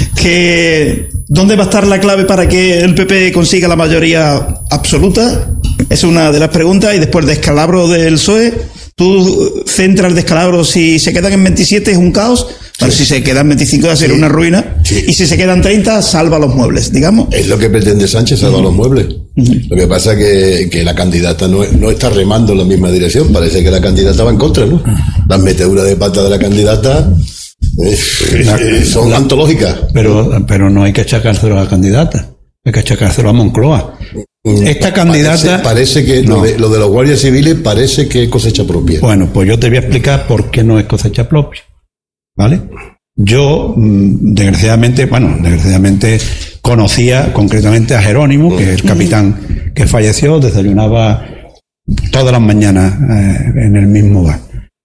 Que, ¿dónde va a estar la clave para que el P P consiga la mayoría absoluta? Es una de las preguntas. Y después el descalabro del P S O E. Tú centras el descalabro, si se quedan en veintisiete es un caos, pero si se quedan veinticinco va a ser una ruina, Sí. y si se quedan treinta salva los muebles, digamos. Es lo que pretende Sánchez, salvar los muebles. Lo que pasa es que, que la candidata no, no está remando en la misma dirección. Parece que la candidata va en contra, ¿no? Las meteduras de pata de la candidata eh, eh, son antológicas. Pero, pero no hay que achacárselo a la candidata. hay que achacárselo a Moncloa. Esta candidata... Parece, parece que no. lo, de, lo de los guardias civiles parece que es cosecha propia. Bueno, pues yo te voy a explicar por qué no es cosecha propia. ¿Vale? Yo, desgraciadamente, bueno, desgraciadamente conocía concretamente a Jerónimo, que es el capitán que falleció, desayunaba todas las mañanas eh, en el mismo bar.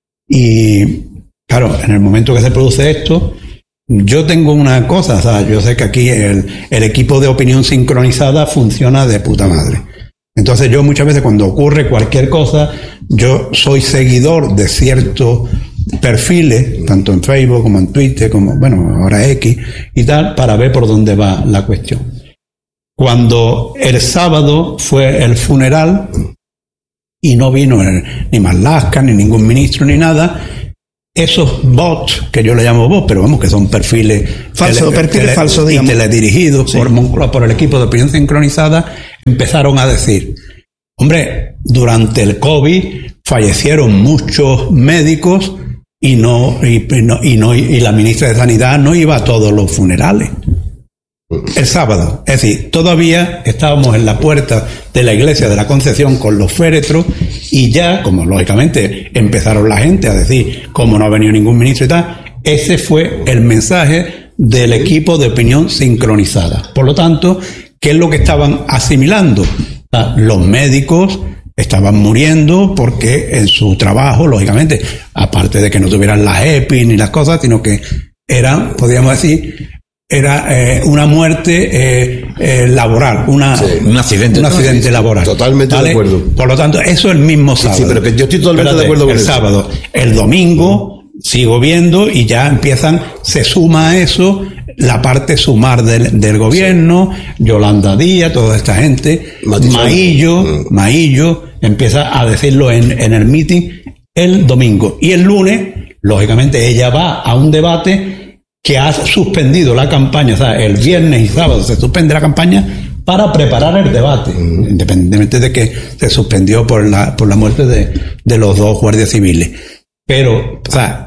Y, claro, en el momento que se produce esto, yo tengo una cosa, o sea, yo sé que aquí el, el equipo de opinión sincronizada funciona de puta madre. Entonces yo muchas veces cuando ocurre cualquier cosa, yo soy seguidor de ciertos perfiles, tanto en Facebook como en Twitter, como, bueno, ahora X y tal, para ver por dónde va la cuestión. Cuando el sábado fue el funeral y no vino el, ni Marlaska, ni ningún ministro, ni nada, esos bots, que yo le llamo bots, pero vamos, que son perfiles falsos, perfiles falsos, y digamos, teledirigidos sí. por Moncloa, por el equipo de opinión sincronizada, empezaron a decir, hombre, durante el COVID fallecieron muchos médicos y no y, y no y no y la ministra de Sanidad no iba a todos los funerales el sábado. Es decir, todavía estábamos en la puerta de la iglesia de la Concepción con los féretros y ya, como lógicamente empezaron la gente a decir, como no ha venido ningún ministro y tal, ese fue el mensaje del equipo de opinión sincronizada. Por lo tanto, ¿qué es lo que estaban asimilando? Los médicos estaban muriendo porque en su trabajo, lógicamente, aparte de que no tuvieran las E P I ni las cosas, sino que era, podríamos decir, era eh, una muerte eh, eh, laboral, una, sí, un accidente, un accidente sí, laboral. Totalmente ¿vale? de acuerdo. Por lo tanto, eso es el mismo sábado. Sí, sí, pero que yo estoy totalmente Espérate, de acuerdo con el eso. sábado. El domingo sigo viendo y ya empiezan, se suma a eso la parte sumar del, del gobierno, Yolanda Díaz, toda esta gente, Matizón. Maillo, mm. Maillo empieza a decirlo en, en el meeting el domingo. Y el lunes, lógicamente, ella va a un debate que ha suspendido la campaña, o sea, el viernes y sábado se suspende la campaña para preparar el debate, mm. independientemente de que se suspendió por la, por la muerte de, de los dos guardias civiles. Pero, o sea,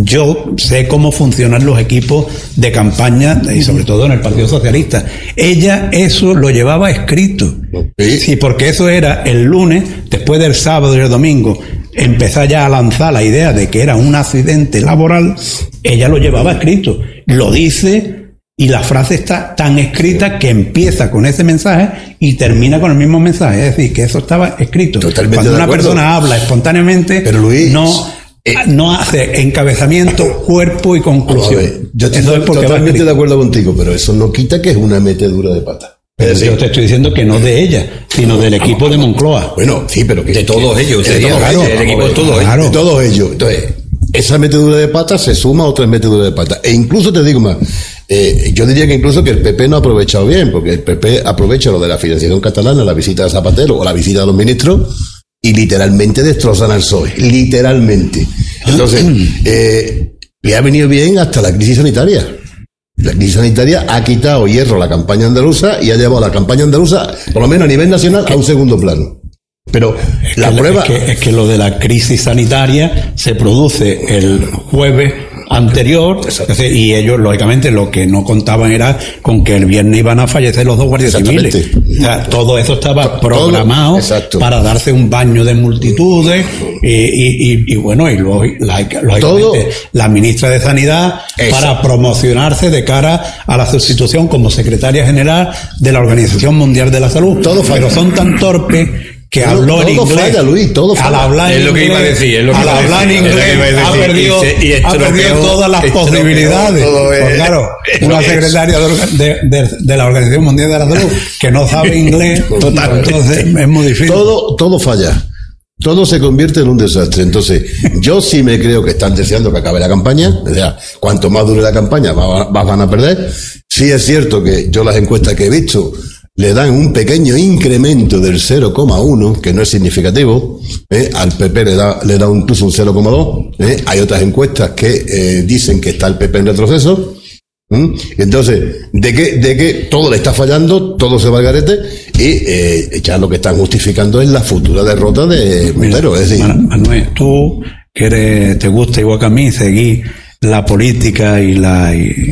yo sé cómo funcionan los equipos de campaña y sobre todo en el Partido Socialista. Ella eso lo llevaba escrito. Sí, sí, porque eso era el lunes, después del sábado y el domingo, empezar ya a lanzar la idea de que era un accidente laboral. Ella lo llevaba escrito, lo dice y la frase está tan escrita que empieza con ese mensaje y termina con el mismo mensaje. Es decir, que eso estaba escrito. Totalmente Cuando una de acuerdo. persona habla espontáneamente, pero Luis, no Eh, no hace encabezamiento, cuerpo y conclusión. Ver, yo estoy Eso es porque totalmente de acuerdo contigo, pero eso no quita que es una metedura de pata. Pero Es decir, yo te estoy diciendo que no de ella, sino del equipo de Moncloa. bueno, sí, pero que de todos ellos, de sería, todos claro, ellos, el equipo vamos, de todos claro. de todos ellos. Entonces, esa metedura de pata se suma a otras meteduras de pata. E incluso te digo más, eh, yo diría que incluso que el P P no ha aprovechado bien, porque el P P aprovecha lo de la financiación catalana, la visita de Zapatero o la visita de los ministros, y literalmente destrozan al P S O E, literalmente. Entonces, eh, le ha venido bien hasta la crisis sanitaria. La crisis sanitaria ha quitado hierro a la campaña andaluza y ha llevado a la campaña andaluza, por lo menos a nivel nacional, a un segundo plano. Pero Es la que, prueba... es que, es que lo de la crisis sanitaria se produce el jueves anterior, es decir, y ellos lógicamente lo que no contaban era con que el viernes iban a fallecer los dos guardias civiles. O sea, todo eso estaba programado Todo, para darse un baño de multitudes y, y, y, y bueno, y luego, lógicamente Todo. la ministra de Sanidad Eso. para promocionarse de cara a la sustitución como secretaria general de la Organización Mundial de la Salud. Todo falla. Pero son tan torpes que Todo- habló en todo inglés. falla, Luis, todo falla. Al hablar en Es lo que inglés, iba a decir, es lo que al iba a hablar en decir, es lo que inglés iba a ha decir. perdido, Y se- y ha perdido estropeó- todas las estropeó posibilidades. todo, eh, Pues claro, es lo una que es. secretaria de, orga- de, de, de la Organización Mundial de la Salud que no sabe inglés, Totalmente. entonces es muy difícil. Todo, todo falla. Todo se convierte en un desastre. Entonces, yo sí me creo que están deseando que acabe la campaña. O sea, cuanto más dure la campaña, más, más van a perder. Sí es cierto que yo las encuestas que he visto le dan un pequeño incremento del cero coma uno, que no es significativo. ¿eh? Al P P le da, le da incluso un cero coma dos. ¿eh? Hay otras encuestas que eh, dicen que está el P P en retroceso. ¿Mm? Entonces, de que, de que todo le está fallando, todo se va al garete, y eh, ya lo que están justificando es la futura derrota de Montero. Es decir, Manu- Manuel, tú que eres, te gusta igual que a mí seguir la política y la y,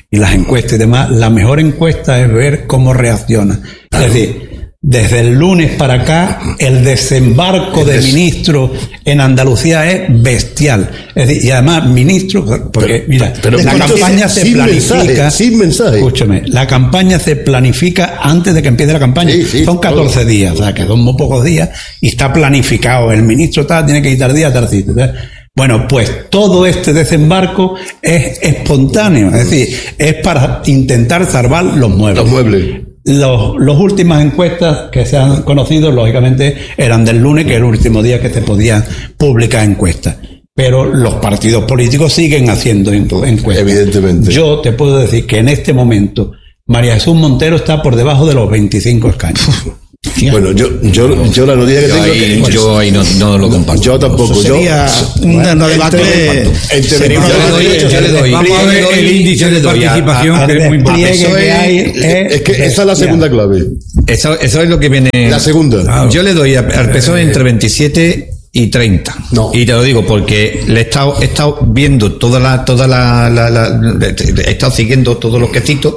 y las encuestas y demás, la mejor encuesta es ver cómo reacciona. Claro. Es decir, desde el lunes para acá, el desembarco de ministros en Andalucía es bestial. Es decir, y además, ministros, porque, mira, pero, pero la campaña se sin planifica. Mensaje, sin mensaje. Escúchame, la campaña se planifica antes de que empiece la campaña. Sí, sí, son catorce todo. días, o sea, que son muy pocos días, y está planificado. El ministro tal, tiene que quitar días, tal sitio. Bueno, pues todo este desembarco es espontáneo, es decir, es para intentar salvar los muebles. Los muebles. Los, los últimas encuestas que se han conocido, lógicamente, eran del lunes, que era el último día que se podían publicar encuestas. Pero los partidos políticos siguen haciendo encuestas. Evidentemente. Yo te puedo decir que en este momento María Jesús Montero está por debajo de los veinticinco escaños. Bueno, yo, yo, yo la noticia que yo tengo ahí, que, yo ahí no, no lo comparto. Yo tampoco. Eso sería yo, un bueno, debate. Entre, entre yo, le doy, yo le doy. Vamos a ver el índice de participación, a, a, que es muy importante. Eso es, es, es que esa es la segunda clave. Eso, eso es lo que viene. La segunda. Claro. Yo le doy al P S O E entre veintisiete y treinta. No. Y te lo digo porque le he estado, he estado viendo toda la, toda la, la, la, he estado siguiendo todos los quesitos.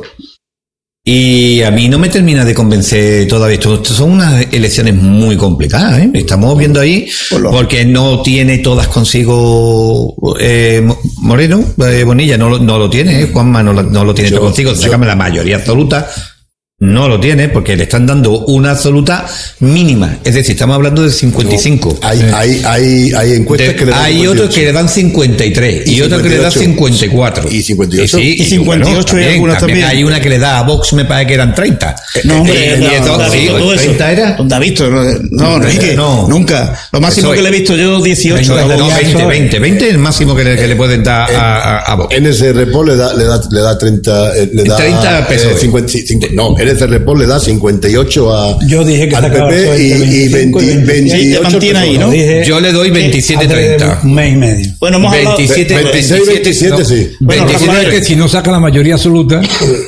Y a mí no me termina de convencer todavía. Esto son unas elecciones muy complicadas, ¿eh? Estamos viendo ahí, porque no tiene todas consigo eh, Moreno, eh, Bonilla, no lo, no lo tiene, ¿eh? Juanma no lo, no lo tiene yo, todo consigo. Sácame la mayoría absoluta. No lo tiene, porque le están dando una absoluta mínima. Es decir, estamos hablando de cincuenta y cinco. No, hay, sí. hay, hay, hay encuestas de, que le dan hay cincuenta y ocho. otros que le dan cincuenta y tres y, y otros que le dan cincuenta y cuatro. Y cincuenta y ocho. Y, sí, y cincuenta y ocho bueno, hay algunas también. Hay una que le da a Vox, me parece que eran treinta. No, hombre, eh, no, y no, todo, sí, todo eso. ¿treinta era? ¿Dónde ha visto? No, no, no, es que no, nunca. Lo máximo Soy. que le he visto yo, dieciocho. No, no, veinte, veinte. veinte es el máximo que le, que le pueden dar en, a, a, a Vox. N S R P O le da, le da, le da treinta, le da treinta pesos. Eh, cincuenta, cincuenta, no, N S R P O le da cincuenta y ocho a, yo dije que al P P y, y veinte, veintiocho mantiene ahí, ¿no? Dije, yo le doy veintisiete treinta. Un mes y medio. Bueno, hemos hablado veintisiete, veintiséis, veintisiete, no, sí. Bueno, veintisiete, Rafael, que si no saca la mayoría absoluta,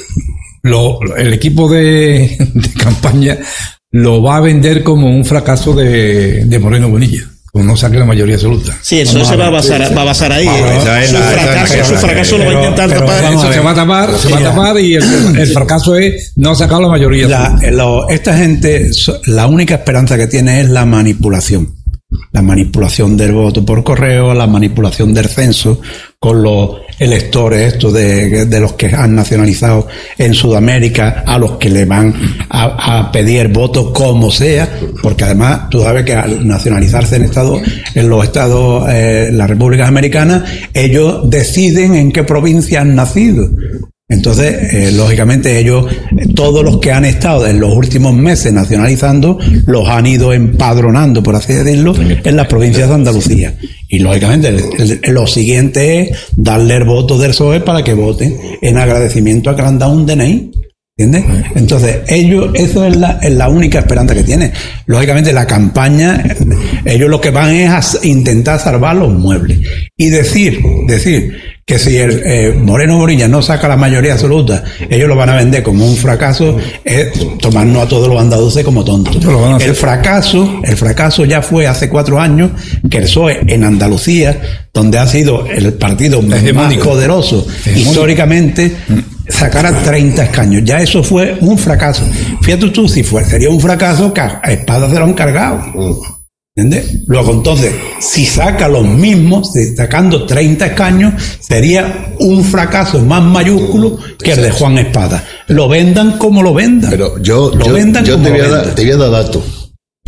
lo, el equipo de, de campaña lo va a vender como un fracaso de, de Moreno Bonilla. Como no saque la mayoría absoluta. Sí, eso Vamos se a va a ver, basar, sí, sí. va a basar ahí. Vamos, eh, esa es su la- esa es la fracaso, clave. su fracaso lo va a Pero- intentar pero tapar. vamos Eso a se ver. va a tapar, se va a Ya. tapar y el, el fracaso es no ha sacado la mayoría La, absoluta. lo- esta gente, so- la única esperanza que tiene es la manipulación. La manipulación del voto por correo, la manipulación del censo con los electores estos de, de los que han nacionalizado en Sudamérica, a los que le van a, a pedir votos como sea, porque además tú sabes que al nacionalizarse en Estados, en los estados, eh, las repúblicas americanas, ellos deciden en qué provincia han nacido. Entonces, eh, lógicamente ellos, todos los que han estado en los últimos meses nacionalizando, los han ido empadronando, por así decirlo, en las provincias de Andalucía. Y lógicamente el, el, lo siguiente es darle el voto del P S O E para que voten en agradecimiento a que le han dado un D N I. ¿Entiendes? Entonces, ellos, eso es la, es la única esperanza que tienen. Lógicamente, la campaña, ellos lo que van es a intentar salvar los muebles. Y decir, decir que si el eh, Moreno Bonilla no saca la mayoría absoluta, ellos lo van a vender como un fracaso, es tomarnos a todos los andaluces como tontos. El fracaso, el fracaso ya fue hace cuatro años que el P S O E en Andalucía, donde ha sido el partido más poderoso históricamente, sacara treinta escaños. Ya eso fue un fracaso. Fíjate tú, si fue, sería un fracaso que a Espada se lo han cargado. ¿Entiendes? Luego, entonces, si saca los mismos, si sacando treinta escaños, sería un fracaso más mayúsculo que el de Juan Espada. Lo vendan como lo vendan. Pero yo, lo yo, vendan yo como te, voy lo a dar, vendan. te voy a dar datos.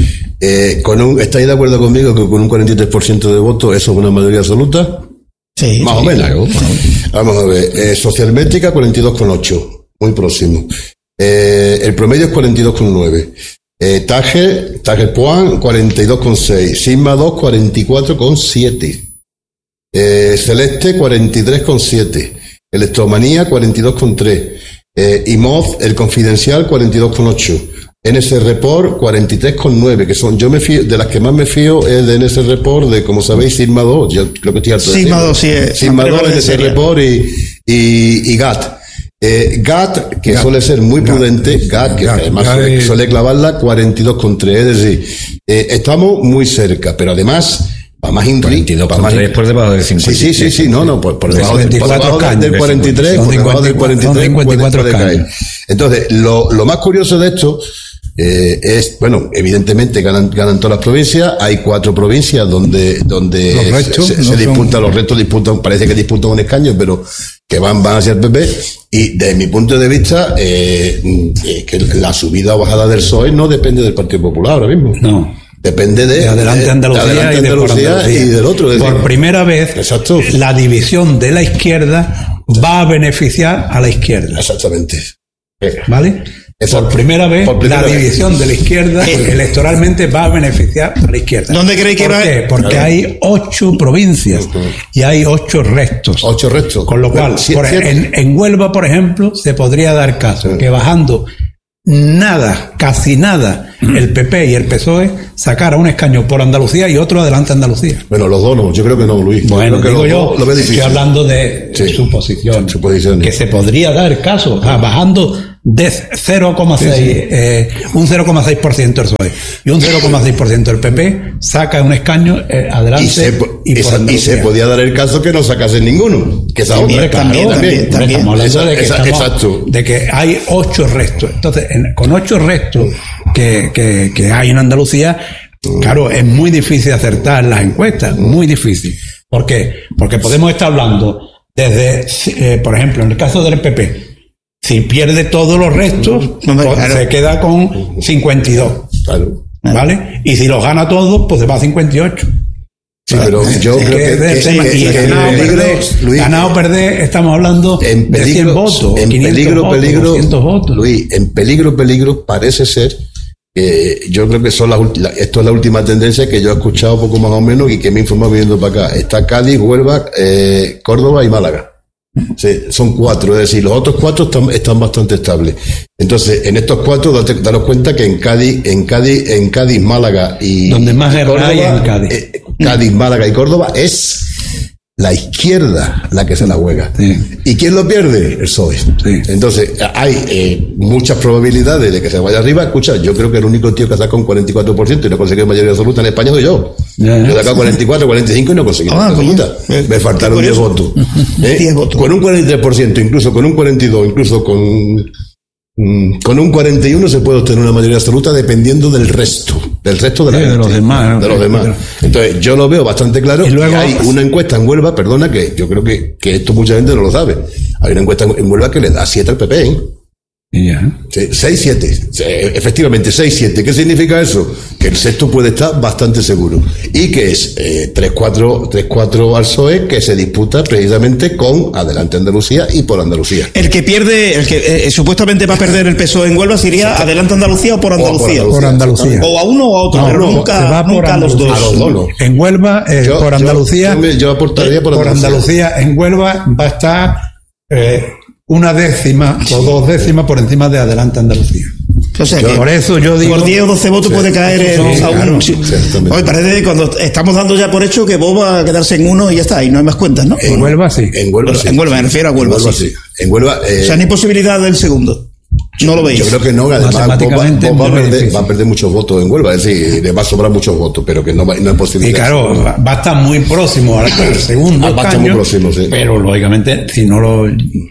Eh, con un, ¿Estáis de acuerdo conmigo que con un cuarenta y tres por ciento de votos eso es una mayoría absoluta? Sí, Más sí, o menos. claro. Vamos a ver. Eh, Socialmétrica, cuarenta y dos coma ocho. Muy próximo. Eh, el promedio es cuarenta y dos coma nueve. Eh, Taje, Taje Puan, cuarenta y dos coma seis. Sigma dos, cuarenta y cuatro coma siete. Eh, Celeste, cuarenta y tres coma siete. Electromanía, cuarenta y dos coma tres. Eh, I M O D, el confidencial, cuarenta y dos coma ocho. N S Report, cuarenta y tres coma nueve, que son, yo me fío, de las que más me fío es de N S Report, de, como sabéis, Sigma dos, yo creo que estoy harto de Sigma decirlo. dos, sí, es. Sigma dos, Mantenemos N S en serio. Report y, y, y G A T. Eh, G A T, que G A T. suele ser muy prudente, G A T, que G A T, además G A T suele, es- suele clavarla cuarenta y dos coma tres, es decir, eh, estamos muy cerca, pero además, para más Inri, cuarenta y dos para más por tres por debajo del cincuenta y Sí, sí, sí, sí, no, no, por, por debajo, del, por debajo del, del cuarenta y tres, por debajo del cuarenta y tres, cincuenta y cuatro puede, puede caer. Entonces, lo, lo más curioso de esto eh, es, bueno, evidentemente ganan, ganan todas las provincias, hay cuatro provincias donde, donde los restos, se, no se son... disputan, los restos disputan, parece que disputan un escaño, pero que van, van hacia el P P, y desde mi punto de vista, eh, eh, que la subida o bajada del P S O E no depende del Partido Popular ahora mismo. No. Depende de, de Adelante Andalucía, de Adelante Andalucía, y, de Andalucía. y del otro. Es por decir, primera vez, exacto. La división de la izquierda va a beneficiar a la izquierda. Exactamente. ¿Vale? Exacto. Por primera vez, Por primera la vez. división de la izquierda Eh. electoralmente va a beneficiar a la izquierda. ¿Dónde creéis que ¿Por va? qué? Porque Claro. hay ocho provincias Ujú. y hay ocho restos. Ocho restos. Con lo cual, Bueno, sí, por- cierto. en, en Huelva, por ejemplo, se podría dar caso que bajando nada, casi nada, el P P y el P S O E sacara un escaño por Andalucía y otro Adelante Andalucía. Bueno, los dos no, yo creo que no, Luis. Bueno, creo que digo los yo, dos lo veo estoy difícil. hablando de Sí. suposiciones, Suposiciones. que se podría dar caso, ah, bajando de cero coma seis, eh, un cero coma seis por ciento el P S O E y un cero coma seis por ciento el P P, saca un escaño eh, adelante Y se, po- y, por esa- y Andalucía. se podía dar el caso que no sacasen ninguno, que esa También, otra. también, Claro, también, Hombre, también. estamos hablando de que, Esa- estamos- exacto. de que hay ocho restos. Entonces, en- con ocho restos que, que, que hay en Andalucía, claro, es muy difícil acertar las encuestas, muy difícil. ¿Por qué? Porque podemos estar hablando desde, eh, por ejemplo, en el caso del P P, si pierde todos los restos, Hombre, pues claro. se queda con cincuenta y dos, Claro. ¿vale? Y si los gana todos, pues se va a cincuenta y ocho. Sí, pero yo Es creo que que, de que- tema- que- y que en ganado o peligro, perder, Luis, ganado o perder, estamos hablando en de cien peligro, votos, en quinientos peligro, votos, peligro, doscientos votos. Luis, en peligro, peligro, parece ser que yo creo que son las ulti- la- esto es la última tendencia que yo he escuchado poco más o menos y que me he informado viniendo para acá. Está Cádiz, Huelva, eh, Córdoba y Málaga. Sí, son cuatro, es decir, los otros cuatro están, están bastante estables. Entonces, en estos cuatro, date, daros cuenta que en Cádiz, en Cádiz, en Cádiz, Málaga y Donde más y guerra hay es en Cádiz. eh, Cádiz, Málaga y Córdoba es la izquierda la que se la juega. Sí. ¿Y quién lo pierde? El P S O E. Sí. Entonces, hay eh, muchas probabilidades de que se vaya arriba. Escucha, yo creo que el único tío que ha sacado un cuarenta y cuatro por ciento y no conseguido mayoría absoluta en España soy yo. Ya, ya. Yo he sacado cuarenta y cuatro, cuarenta y cinco y no conseguí Ah, mayoría coño. absoluta. Eh, Me faltaron qué diez curioso. votos. ¿Eh? diez votos. Con un cuarenta y tres por ciento, incluso con un cuarenta y dos, incluso con, mm, con un cuarenta y uno se puede obtener una mayoría absoluta dependiendo del resto. Del resto de la Sí, de gente. los demás, ¿no? De los demás. Entonces, yo lo veo bastante claro. Y luego- Y hay una encuesta en Huelva, perdona, que yo creo que, que esto mucha gente no lo sabe. Hay una encuesta en Huelva que le da siete al P P, ¿eh? Y ya. seis siete. Efectivamente, seis siete. ¿Qué significa eso? Que el sexto puede estar bastante seguro. Y que es eh, tres cuatro al P S O E que se disputa precisamente con Adelante Andalucía y por Andalucía. El que pierde, el que eh, supuestamente va a perder el P S O E en Huelva sería Adelante Andalucía o por Andalucía. Por Por Andalucía. O a uno o a otro, No, pero no, nunca, se va por nunca a los dos. Andalucía. A los dos, no. En Huelva, eh, Yo- por yo- Andalucía, yo me- yo aportaría por por Andalucía. Andalucía, en Huelva va a estar eh, una décima o dos décimas por encima de Adelante Andalucía. O sea Yo- que Por eso yo digo... por diez o doce votos puede caer el, Sí, a uno. claro, Sí. exactamente. Hoy parece que cuando estamos dando ya por hecho que Bob va a quedarse en uno y ya está, y no hay más cuentas, ¿no? En Huelva sí. En Huelva sí. En Huelva, me refiero a Huelva, En Huelva sí. sí. En Huelva. eh, O sea, ni posibilidad del segundo. No lo veis. Yo creo que no, además Bob va, Matemáticamente Bob va a muy perder, difícil. va a perder muchos votos en Huelva, es decir, le va a sobrar muchos votos, pero que no, va, no es posible. Y claro, va va a estar muy próximo al, al segundo Ah, va a estar muy escaño, próximo, sí. pero lógicamente si no lo...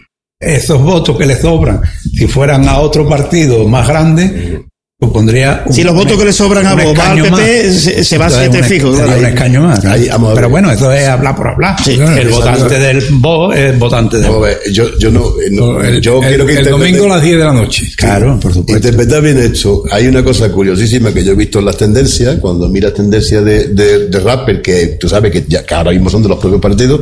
Esos votos que le sobran, si fueran a otro partido más grande, supondría... un- Si los votos que le sobran a un Bob va al escaño P P, más. se, se va a Entonces, siete un- fijo. sería claro. un escaño más. Ahí, vamos a ver. Pero bueno, eso es hablar por hablar. Sí, el exacto. votante del Vox es votante del Vamos a Vox. ver, yo, yo no, eh, no, El, yo el- quiero que el interprete- domingo a las diez de la noche. Claro, por supuesto. interpretar bien esto. Hay una cosa curiosísima que yo he visto en las tendencias, cuando miras tendencias de, de, de rapper, que tú sabes que ya que ahora mismo son de los propios partidos,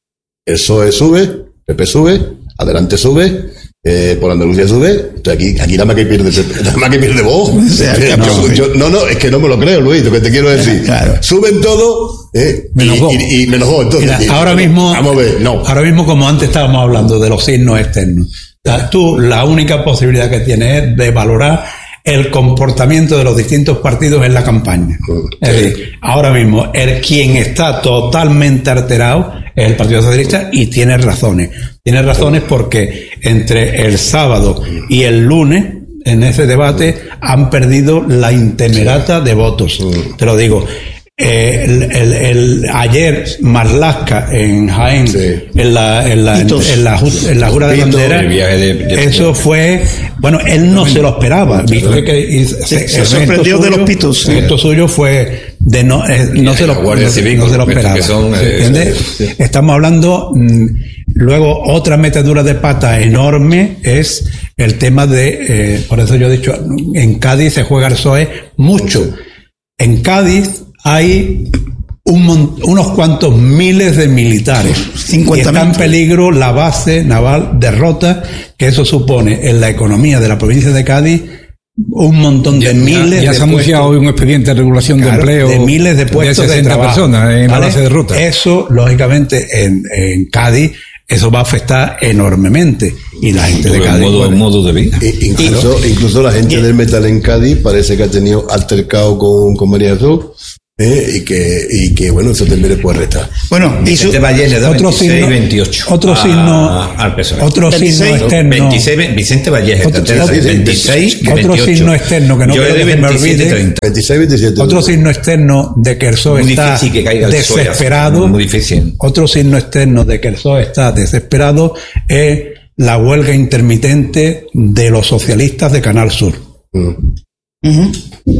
el P S O E sube, P P sube, Adelante sube, eh, por Andalucía sube, entonces aquí, aquí nada más que pierde, nada más que pierde vos. sea, Yo- no, yo- no, no, es que no me lo creo, Luis, lo que te quiero decir. Claro. Suben todo, eh, Menos y, vos. y, y menos vos, entonces. Mira, y- ahora mismo, Vamos a ver, no. ahora mismo como antes estábamos hablando de los signos externos, o sea, tú la única posibilidad que tienes es de valorar el comportamiento de los distintos partidos en la campaña. Es decir, ahora mismo el quien está totalmente alterado es el Partido Socialista y tiene razones. Tiene razones porque entre el sábado y el lunes en ese debate han perdido la intemerata de votos. Te lo digo. Eh, el, el, el- ayer Marlaska en Jaén, Sí. en la en la, en, en la, ju- en la jura de Pitos, bandera, el viaje de- de- eso fue, bueno, él no se lo esperaba, viste que y se, se el gesto sorprendió de los pitos. el gesto suyo fue de no, eh, no Y se lo, la Guardia no, Civil, no se lo con los esperaba, que son, eh, ¿entiendes? sí, sí. Estamos hablando, mm, luego otra metedura de pata enorme es el tema de, eh, por eso yo he dicho, en Cádiz se juega el P S O E mucho. En Cádiz hay un mon- unos cuantos miles de militares. cincuenta y está en mil. peligro la base naval de Rota, que eso supone en la economía de la provincia de Cádiz un montón de miles Ya, ya de se ha anunciado puestos. hoy un expediente de regulación de Claro, empleo de miles de puestos de, sesenta trabajo, personas en la ¿vale? base de Rota. Eso, lógicamente, en, en Cádiz, eso va a afectar enormemente. Y la gente de Un Cádiz. modo, pues, un modo de vida. I- Incluso, incluso la gente del metal en Cádiz parece que ha tenido altercado con, con María Jesús, ¿eh? y que y que bueno, eso también le puede restar. Bueno, y su, Vicente Valle le da otro veintiséis, signo- veintiocho. otro a- signo- al P S O E. otro signo veintiséis, externo. veintiséis, ve- Vicente Vallejo, Otro- está otro- veintiséis, otro veintiocho. signo externo que no Yo quiero le doy que se me veintisiete, olvide. treinta. veintiséis, veintisiete. Otro signo externo de que el P S O E Muy está difícil que caiga el P S O E así, desesperado. muy difícil. Otro signo externo de que el P S O E está desesperado es la huelga intermitente de los socialistas de Canal Sur. Ujú.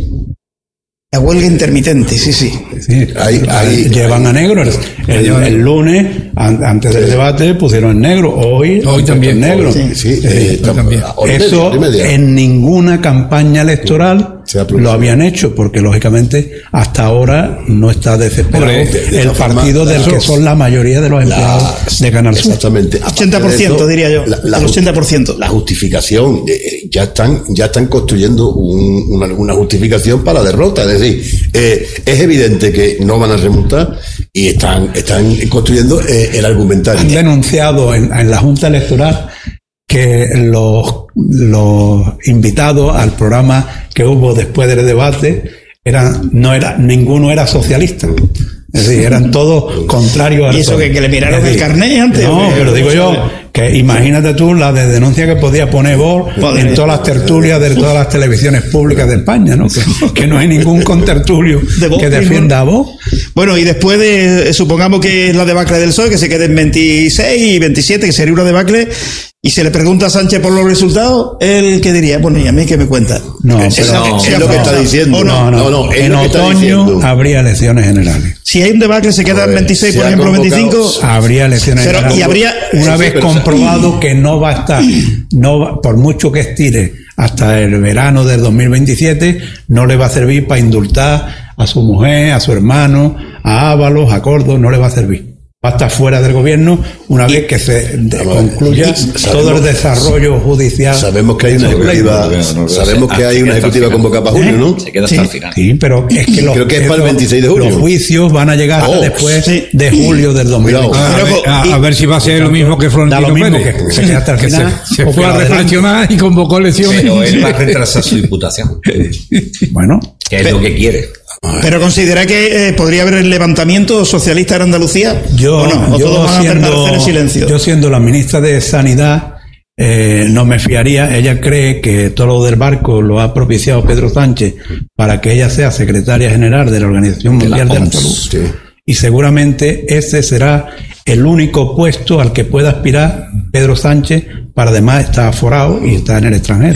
La huelga intermitente, sí, sí. Sí, Ahí- ahí- llevan a negro. El, el- el lunes, an- antes del debate, pusieron en negro. Hoy, Hoy han también. puesto en negro. Sí, sí, eh, estamos- también. hora y media, Eso hora y media. en ninguna campaña electoral Se ha producido. lo habían hecho, porque lógicamente hasta ahora no está desesperado Hombre, de- de el todas formas, partido del eso- que son la mayoría de los La- empleados de Canal Sur. Exactamente. Aparte ochenta por ciento de eso, diría yo, la- la el ju- ochenta por ciento. La justificación, eh, eh, ya están ya están construyendo un- una, una justificación para la derrota. Es decir, eh, es evidente que no van a remontar y están, están construyendo eh, el argumentario. Han denunciado en, en la Junta Electoral que los, los invitados al programa que hubo después del debate eran, no era, ninguno era socialista. Es decir, eran todos contrarios al ¿Y eso P S O E. que- que le miraron Es decir, el carnet antes, No, o qué? pero digo ¿Cómo yo, sabe? que imagínate tú la de denuncia que podía poner vos Madre en mía. todas las tertulias de todas las televisiones públicas de España, ¿no? Que, que no hay ningún contertulio De vos que mismo. defienda a vos. Bueno, y después de, eh, supongamos que es la debacle del P S O E, que se quede en veintiséis y veintisiete, que sería una debacle, y se le pregunta a Sánchez por los resultados, ¿él qué diría? Bueno, ¿y a mí qué me cuenta? No, Esa- pero- no, si es lo que afronta, está diciendo. ¿o no? No, no, no, es en lo que está otoño diciendo. habría elecciones generales. Si hay un debacle, se queda en Joder, veintiséis, se por ha ejemplo, convocado- veinticinco. Habría elecciones Pero, generales. y habría- Una sí, vez pero- comprobado que no va a estar, no va- por mucho que estire hasta el verano del dos mil veintisiete, no le va a servir para indultar a su mujer, a su hermano, a Ábalos, a Córdoba, no le va a servir. Va a estar fuera del gobierno una vez que se de- Vamos a ver, concluya sabemos- todo el desarrollo judicial. Sabemos que hay una de su pleito. ejecutiva, no lo veo, no lo sabemos sé. que Ah, hay se una queda hasta ejecutiva el final. convocada para junio, ¿no? Se queda Sí. hasta el final. Sí, pero es que los, Creo que es para el esos- veintiséis de julio. los juicios van a llegar Oh, después sí. de julio del dos mil veinte. Cuidado. A, Pero, ver, a- y- a ver si va a ser lo mismo que Da Florentino lo mismo Pérez. que se queda hasta el Que se- final. se, o fue que a adelante. reflexionar y convocó elecciones. Pero él va a retrasar su diputación, Bueno, que es lo que quiere. Pero considera que eh, podría haber el levantamiento socialista en Andalucía. Yo, ¿O no? ¿O yo todos van a siendo, permanecer en silencio? yo siendo la ministra de Sanidad, eh, no me fiaría. Ella cree que todo lo del barco lo ha propiciado Pedro Sánchez para que ella sea secretaria general de la Organización Mundial de la Salud. Sí. Y seguramente ese será el único puesto al que pueda aspirar Pedro Sánchez, para además estar aforado y estar en el extranjero.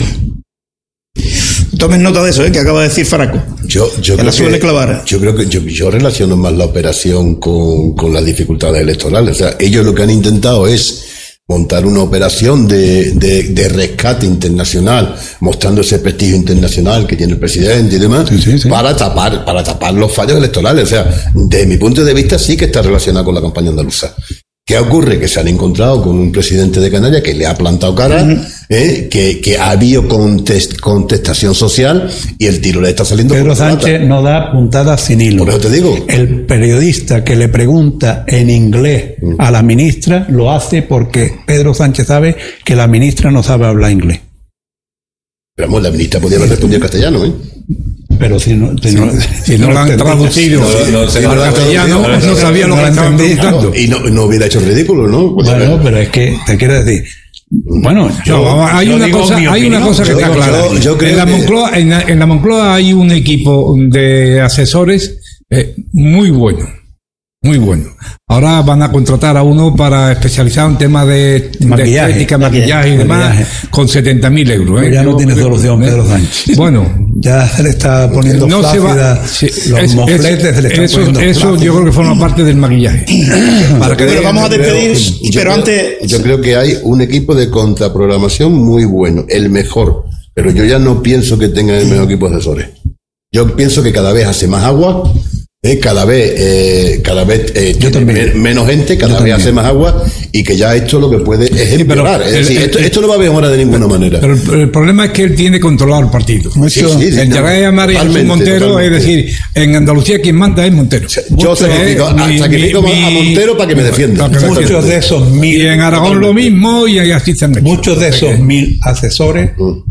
Tomen nota de eso, ¿eh? Que acaba de decir Faraco. Yo, yo Que creo la suele clavar. Yo creo que yo, yo relaciono más la operación con, con las dificultades electorales. O sea, ellos lo que han intentado es montar una operación de, de, de rescate internacional, mostrando ese prestigio internacional que tiene el presidente y demás, Sí, sí, sí. para tapar, para tapar los fallos electorales. O sea, desde mi punto de vista sí que está relacionado con la campaña andaluza. ¿Qué ocurre? Que se han encontrado con un presidente de Canarias que le ha plantado cara, ¿eh? que, que ha habido contest, contestación social y el tiro le está saliendo Pedro por la culata. Sánchez no da puntadas sin hilo. Por eso te digo. El periodista que le pregunta en inglés a la ministra lo hace porque Pedro Sánchez sabe que la ministra no sabe hablar inglés. Pero vamos, la ministra podía haber respondido en castellano, ¿eh? Pero si no, si no, Si no lo han traducido No, no, al se lo han castellano, traducido, no sabía lo no que lo estaban entendí. preguntando. Y no, no hubiera hecho el ridículo, ¿no? Pues, Bueno, pero es que te quiero decir, bueno, yo, No, vamos, hay yo una digo cosa, mi hay una opinión. cosa que Yo- está yo- clara. yo creo en, la que- Moncloa, en, la, en la Moncloa hay un equipo de asesores eh, muy bueno. Muy bueno. Ahora van a contratar a uno para especializar en temas de, Maquillaje. de estética, maquillaje y demás, Maquillaje. con setenta mil euros. ¿eh? Ya no Yo tiene creo- solución, ¿eh? Pedro Sánchez. Bueno, Ya se le está poniendo no se flácida, va. sí, los es- mofletes es- se le están eso, poniendo eso flácidos. yo creo que forma parte del maquillaje. Para que Bueno, vean- vamos a despedir, Yo pero creo- antes... Yo creo que hay un equipo de contraprogramación muy bueno, el mejor. Pero yo ya no pienso que tenga el mejor equipo de asesores. Yo pienso que cada vez hace más agua, eh, cada vez, eh, cada vez eh, tiene también. me- menos gente, cada Yo vez también. hace más agua y que ya esto lo que puede es pero empeorar. Es el- decir, el- esto, el- esto no va a mejorar de ninguna manera. Pero el, el problema es que él tiene controlado el partido. Mucho- Sí, sí, El no, llegar a llamar a Jesús totalmente, Montero, totalmente. es decir, en Andalucía quien manda es Montero. Yo Mucho, sacrifico, eh, mi- sacrifico mi- a Montero para que me defienda. para que me Exactamente. Muchos de esos Y mil, en Aragón lo mismo y así se han hecho. muchos de esos mil asesores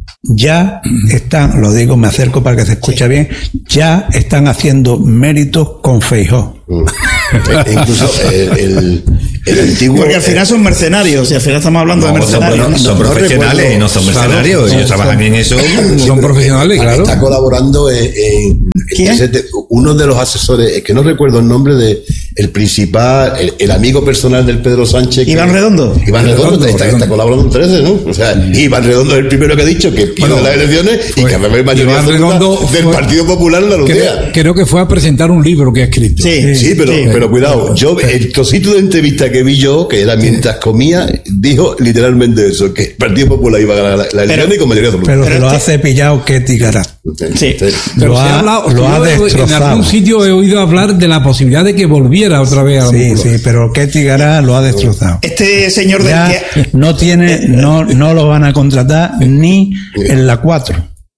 ya están, lo digo, me acerco para que se escuche bien, ya están haciendo méritos con Feijóo. Mm. E- incluso el, el, el antiguo. Porque al final son mercenarios, y al final estamos hablando de No, son, mercenarios. bueno, son No profesionales recuerdo. y no son mercenarios. Ellos trabajan en eso. Son profesionales, claro. Está colaborando en, en- ¿Quién? ese te- uno de los asesores, es que no recuerdo el nombre de el principal, el, el amigo personal del Pedro Sánchez. que- Iván Redondo. Iván Redondo, Redondo, está, Redondo. está colaborando entre ese, ¿no? O sea, Iván Redondo es el primero que ha dicho que pierde Bueno, las elecciones y fue- que va a haber mayoría Iván absoluta Redondo del fue- Partido Popular en Creo, Andalucía. creo que fue a presentar un libro que ha escrito. Sí. Sí, pero, Sí. pero cuidado, yo, el trocito de entrevista que vi yo, que era mientras comía, dijo literalmente eso, que el Partido Popular iba a ganar la, la elección y con mayoría absoluta. Pero, Pero se lo este- ha cepillado Ketty Garat. Sí. Pero Lo se ha- hablado- lo yo ha he- En destrozado. algún sitio he oído hablar de la posibilidad de que volviera otra vez a la Sí, Moncloa. sí, pero Ketty Garat lo ha destrozado. Este señor del Ya que... no tiene, no, no lo van a contratar ni en la cuatro.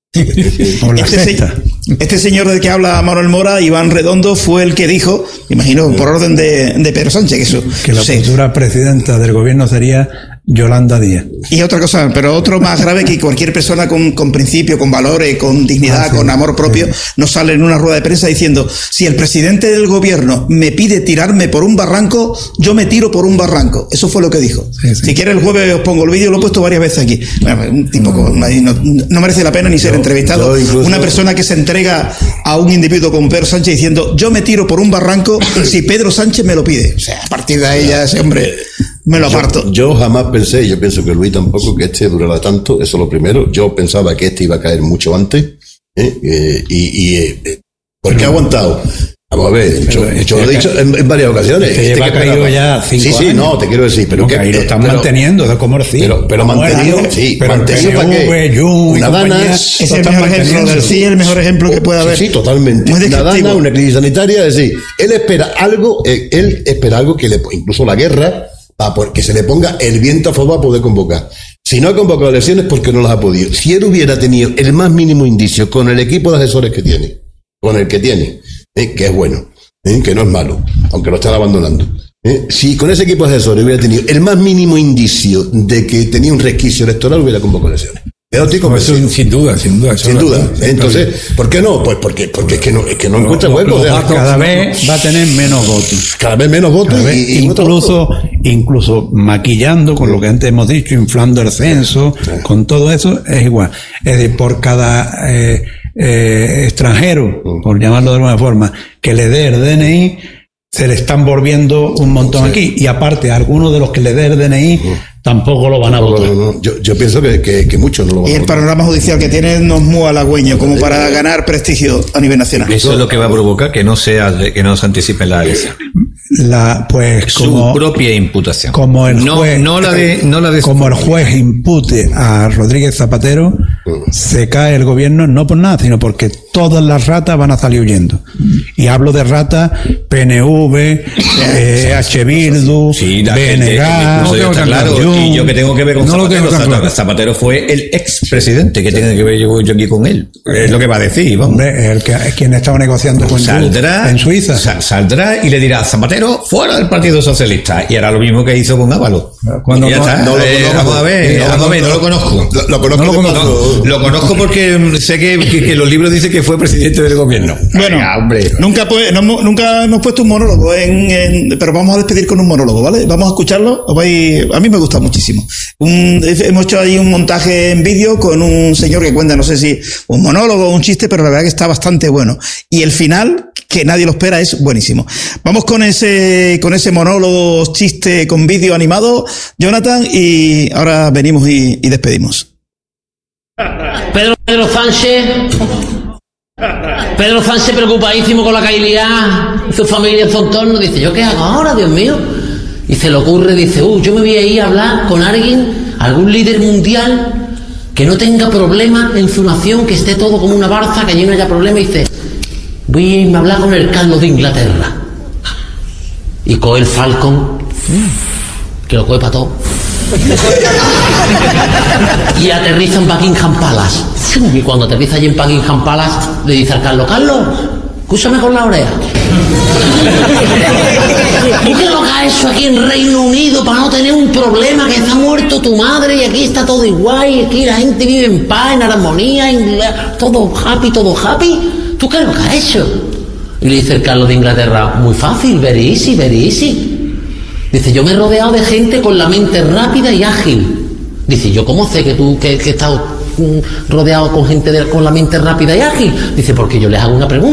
O la Este, se- sexta. este señor del que habla Manuel Mora, Iván Redondo, fue el que dijo, imagino por orden de, de Pedro Sánchez, que eso. Que la sí. futura presidenta del gobierno sería Yolanda Díaz. Y otra cosa, pero otro más grave, que cualquier persona con, con principio, con valores, con dignidad, Ah, sí, con amor propio, no sale en una rueda de prensa diciendo, si el presidente del gobierno me pide tirarme por un barranco, yo me tiro por un barranco. Eso fue lo que dijo. Sí, sí. Si quiere el jueves os pongo el vídeo, lo he puesto varias veces aquí. Bueno, un tipo con- no, no merece la pena ni ser entrevistado. yo incluso- Una persona que se entrega a un individuo como Pedro Sánchez diciendo, yo me tiro por un barranco si Pedro Sánchez me lo pide. O sea, a partir de ahí ya ese hombre me lo aparto. Yo jamás pensé, y yo pienso que Luis tampoco, que este durara tanto, eso es lo primero. Yo pensaba que este iba a caer mucho antes, ¿eh? Eh, y, y eh, ¿por qué ha aguantado? Vamos a ver, yo, Pero yo lo he este dicho en, en varias ocasiones. este lleva que caído esperaba. ya cinco Sí, sí, años. no, te quiero decir, pero No, que que ahí lo están pero- manteniendo de comer sí. Pero, pero Como mantenido, era, sí, pero el mantenido para P N V, qué. Jun y Una compañía, dana, lo Es el están mejor ejemplo manteniendo. del sí, el mejor ejemplo que puede haber. Sí, sí, totalmente. Muy Una descriptivo. dana, una crisis sanitaria, es decir, él espera algo, eh, él espera algo que le, incluso la guerra, para por- que se le ponga el viento a favor para poder convocar. Si no ha convocado elecciones, porque no las ha podido. Si él hubiera tenido el más mínimo indicio con el equipo de asesores que tiene, con el que tiene, eh, que es bueno, eh, que no es malo, aunque lo están abandonando. eh, si con ese equipo de asesores hubiera tenido el más mínimo indicio de que tenía un resquicio electoral, hubiera convocado elecciones. Pero estoy Eso, convencido. sin duda, sin duda. eso Sin es- duda. sí, Entonces, ¿por qué no? Pues porque, porque es que no, es que no encuentra los- huecos. los o sea, datos- Cada vez va a tener menos votos. cada vez menos votos Cada vez, y, y incluso, incluso maquillando con lo que antes hemos dicho, inflando el censo, con todo eso, es igual. Es decir, por cada eh, eh, extranjero, por llamarlo de alguna forma, que le dé el D N I, se le están volviendo un montón aquí. Y aparte, algunos de los que le dé el D N I tampoco lo van a No, votar. no, no. Yo, yo pienso que, que, que muchos no lo van Y a el votar. panorama judicial que tiene no es muy halagüeño como para ganar prestigio a nivel nacional. Eso es lo que va a provocar que no sea que no se anticipen las elecciones. La, pues, como, Su propia imputación. como el no, juez, no la de, no la de como el juez impute a Rodríguez Zapatero, se cae el gobierno no por nada, sino porque todas las ratas van a salir huyendo. Y hablo de ratas P N V, eh, H. Bildu, Sí, la B N gente, G, incluso tengo está tan claro. claro. Y yo que tengo que ver con No lo Zapatero, tengo tan Zapatero, claro. Zapatero fue el expresidente, que tiene que ver yo, yo aquí con él. Es lo que va a decir, vamos. Hombre, el que, es quien estaba negociando con Saldrá Jun en Suiza. sa- saldrá y le dirá Zapatero fuera del Partido Socialista, y hará lo mismo que hizo con Ábalos. Cuando- Y ya está. no lo Eh, conozco. vamos a ver, No, vamos a ver, no no, lo conozco. Lo, lo conozco No lo de conozco. paso. Lo conozco porque mm, sé que, que, que los libros dicen que fue presidente del gobierno. Bueno, Venga, hombre. no Nunca, pues, no, hemos- nunca hemos puesto un monólogo, en, en- pero vamos a despedir con un monólogo, ¿vale? Vamos a escucharlo. Os vais- a mí me gusta muchísimo. Un- hemos hecho ahí un montaje en vídeo con un señor que cuenta, no sé si un monólogo o un chiste, pero la verdad que está bastante bueno. Y el final, que nadie lo espera, es buenísimo. Vamos con ese, con ese monólogo, chiste con vídeo animado, Jonathan, y ahora venimos y, y despedimos. Pedro, Pedro Sánchez. Pedro Sánchez preocupadísimo con la cailidad, su familia en su entorno. Dice, ¿yo qué hago ahora, Dios mío? Y se le ocurre, dice, uh, yo me voy a ir a hablar con alguien, algún líder mundial que no tenga problemas en su nación, que esté todo como una barza, que allí no haya problema. Y dice, voy a irme a hablar con el Carlos de Inglaterra. Y coge el Falcon, que lo coge para todo. Y aterriza en Buckingham Palace. Y cuando aterriza allí en Buckingham Palace, le dice al Carlos, Carlos, escúchame con la oreja. ¿Tú qué lo que has hecho aquí en Reino Unido para no tener un problema? Que está muerto tu madre y aquí está todo igual, y aquí la gente vive en paz, en armonía, en la- todo happy, todo happy. ¿Tú qué lo que has hecho? Y le dice el Carlos de Inglaterra, muy fácil, very easy, very easy. Dice, yo me he rodeado de gente con la mente rápida y ágil. Dice, ¿yo cómo sé que tú que, que estás mm, rodeado con gente de- con la mente rápida y ágil? Dice, porque yo les hago una pregunta.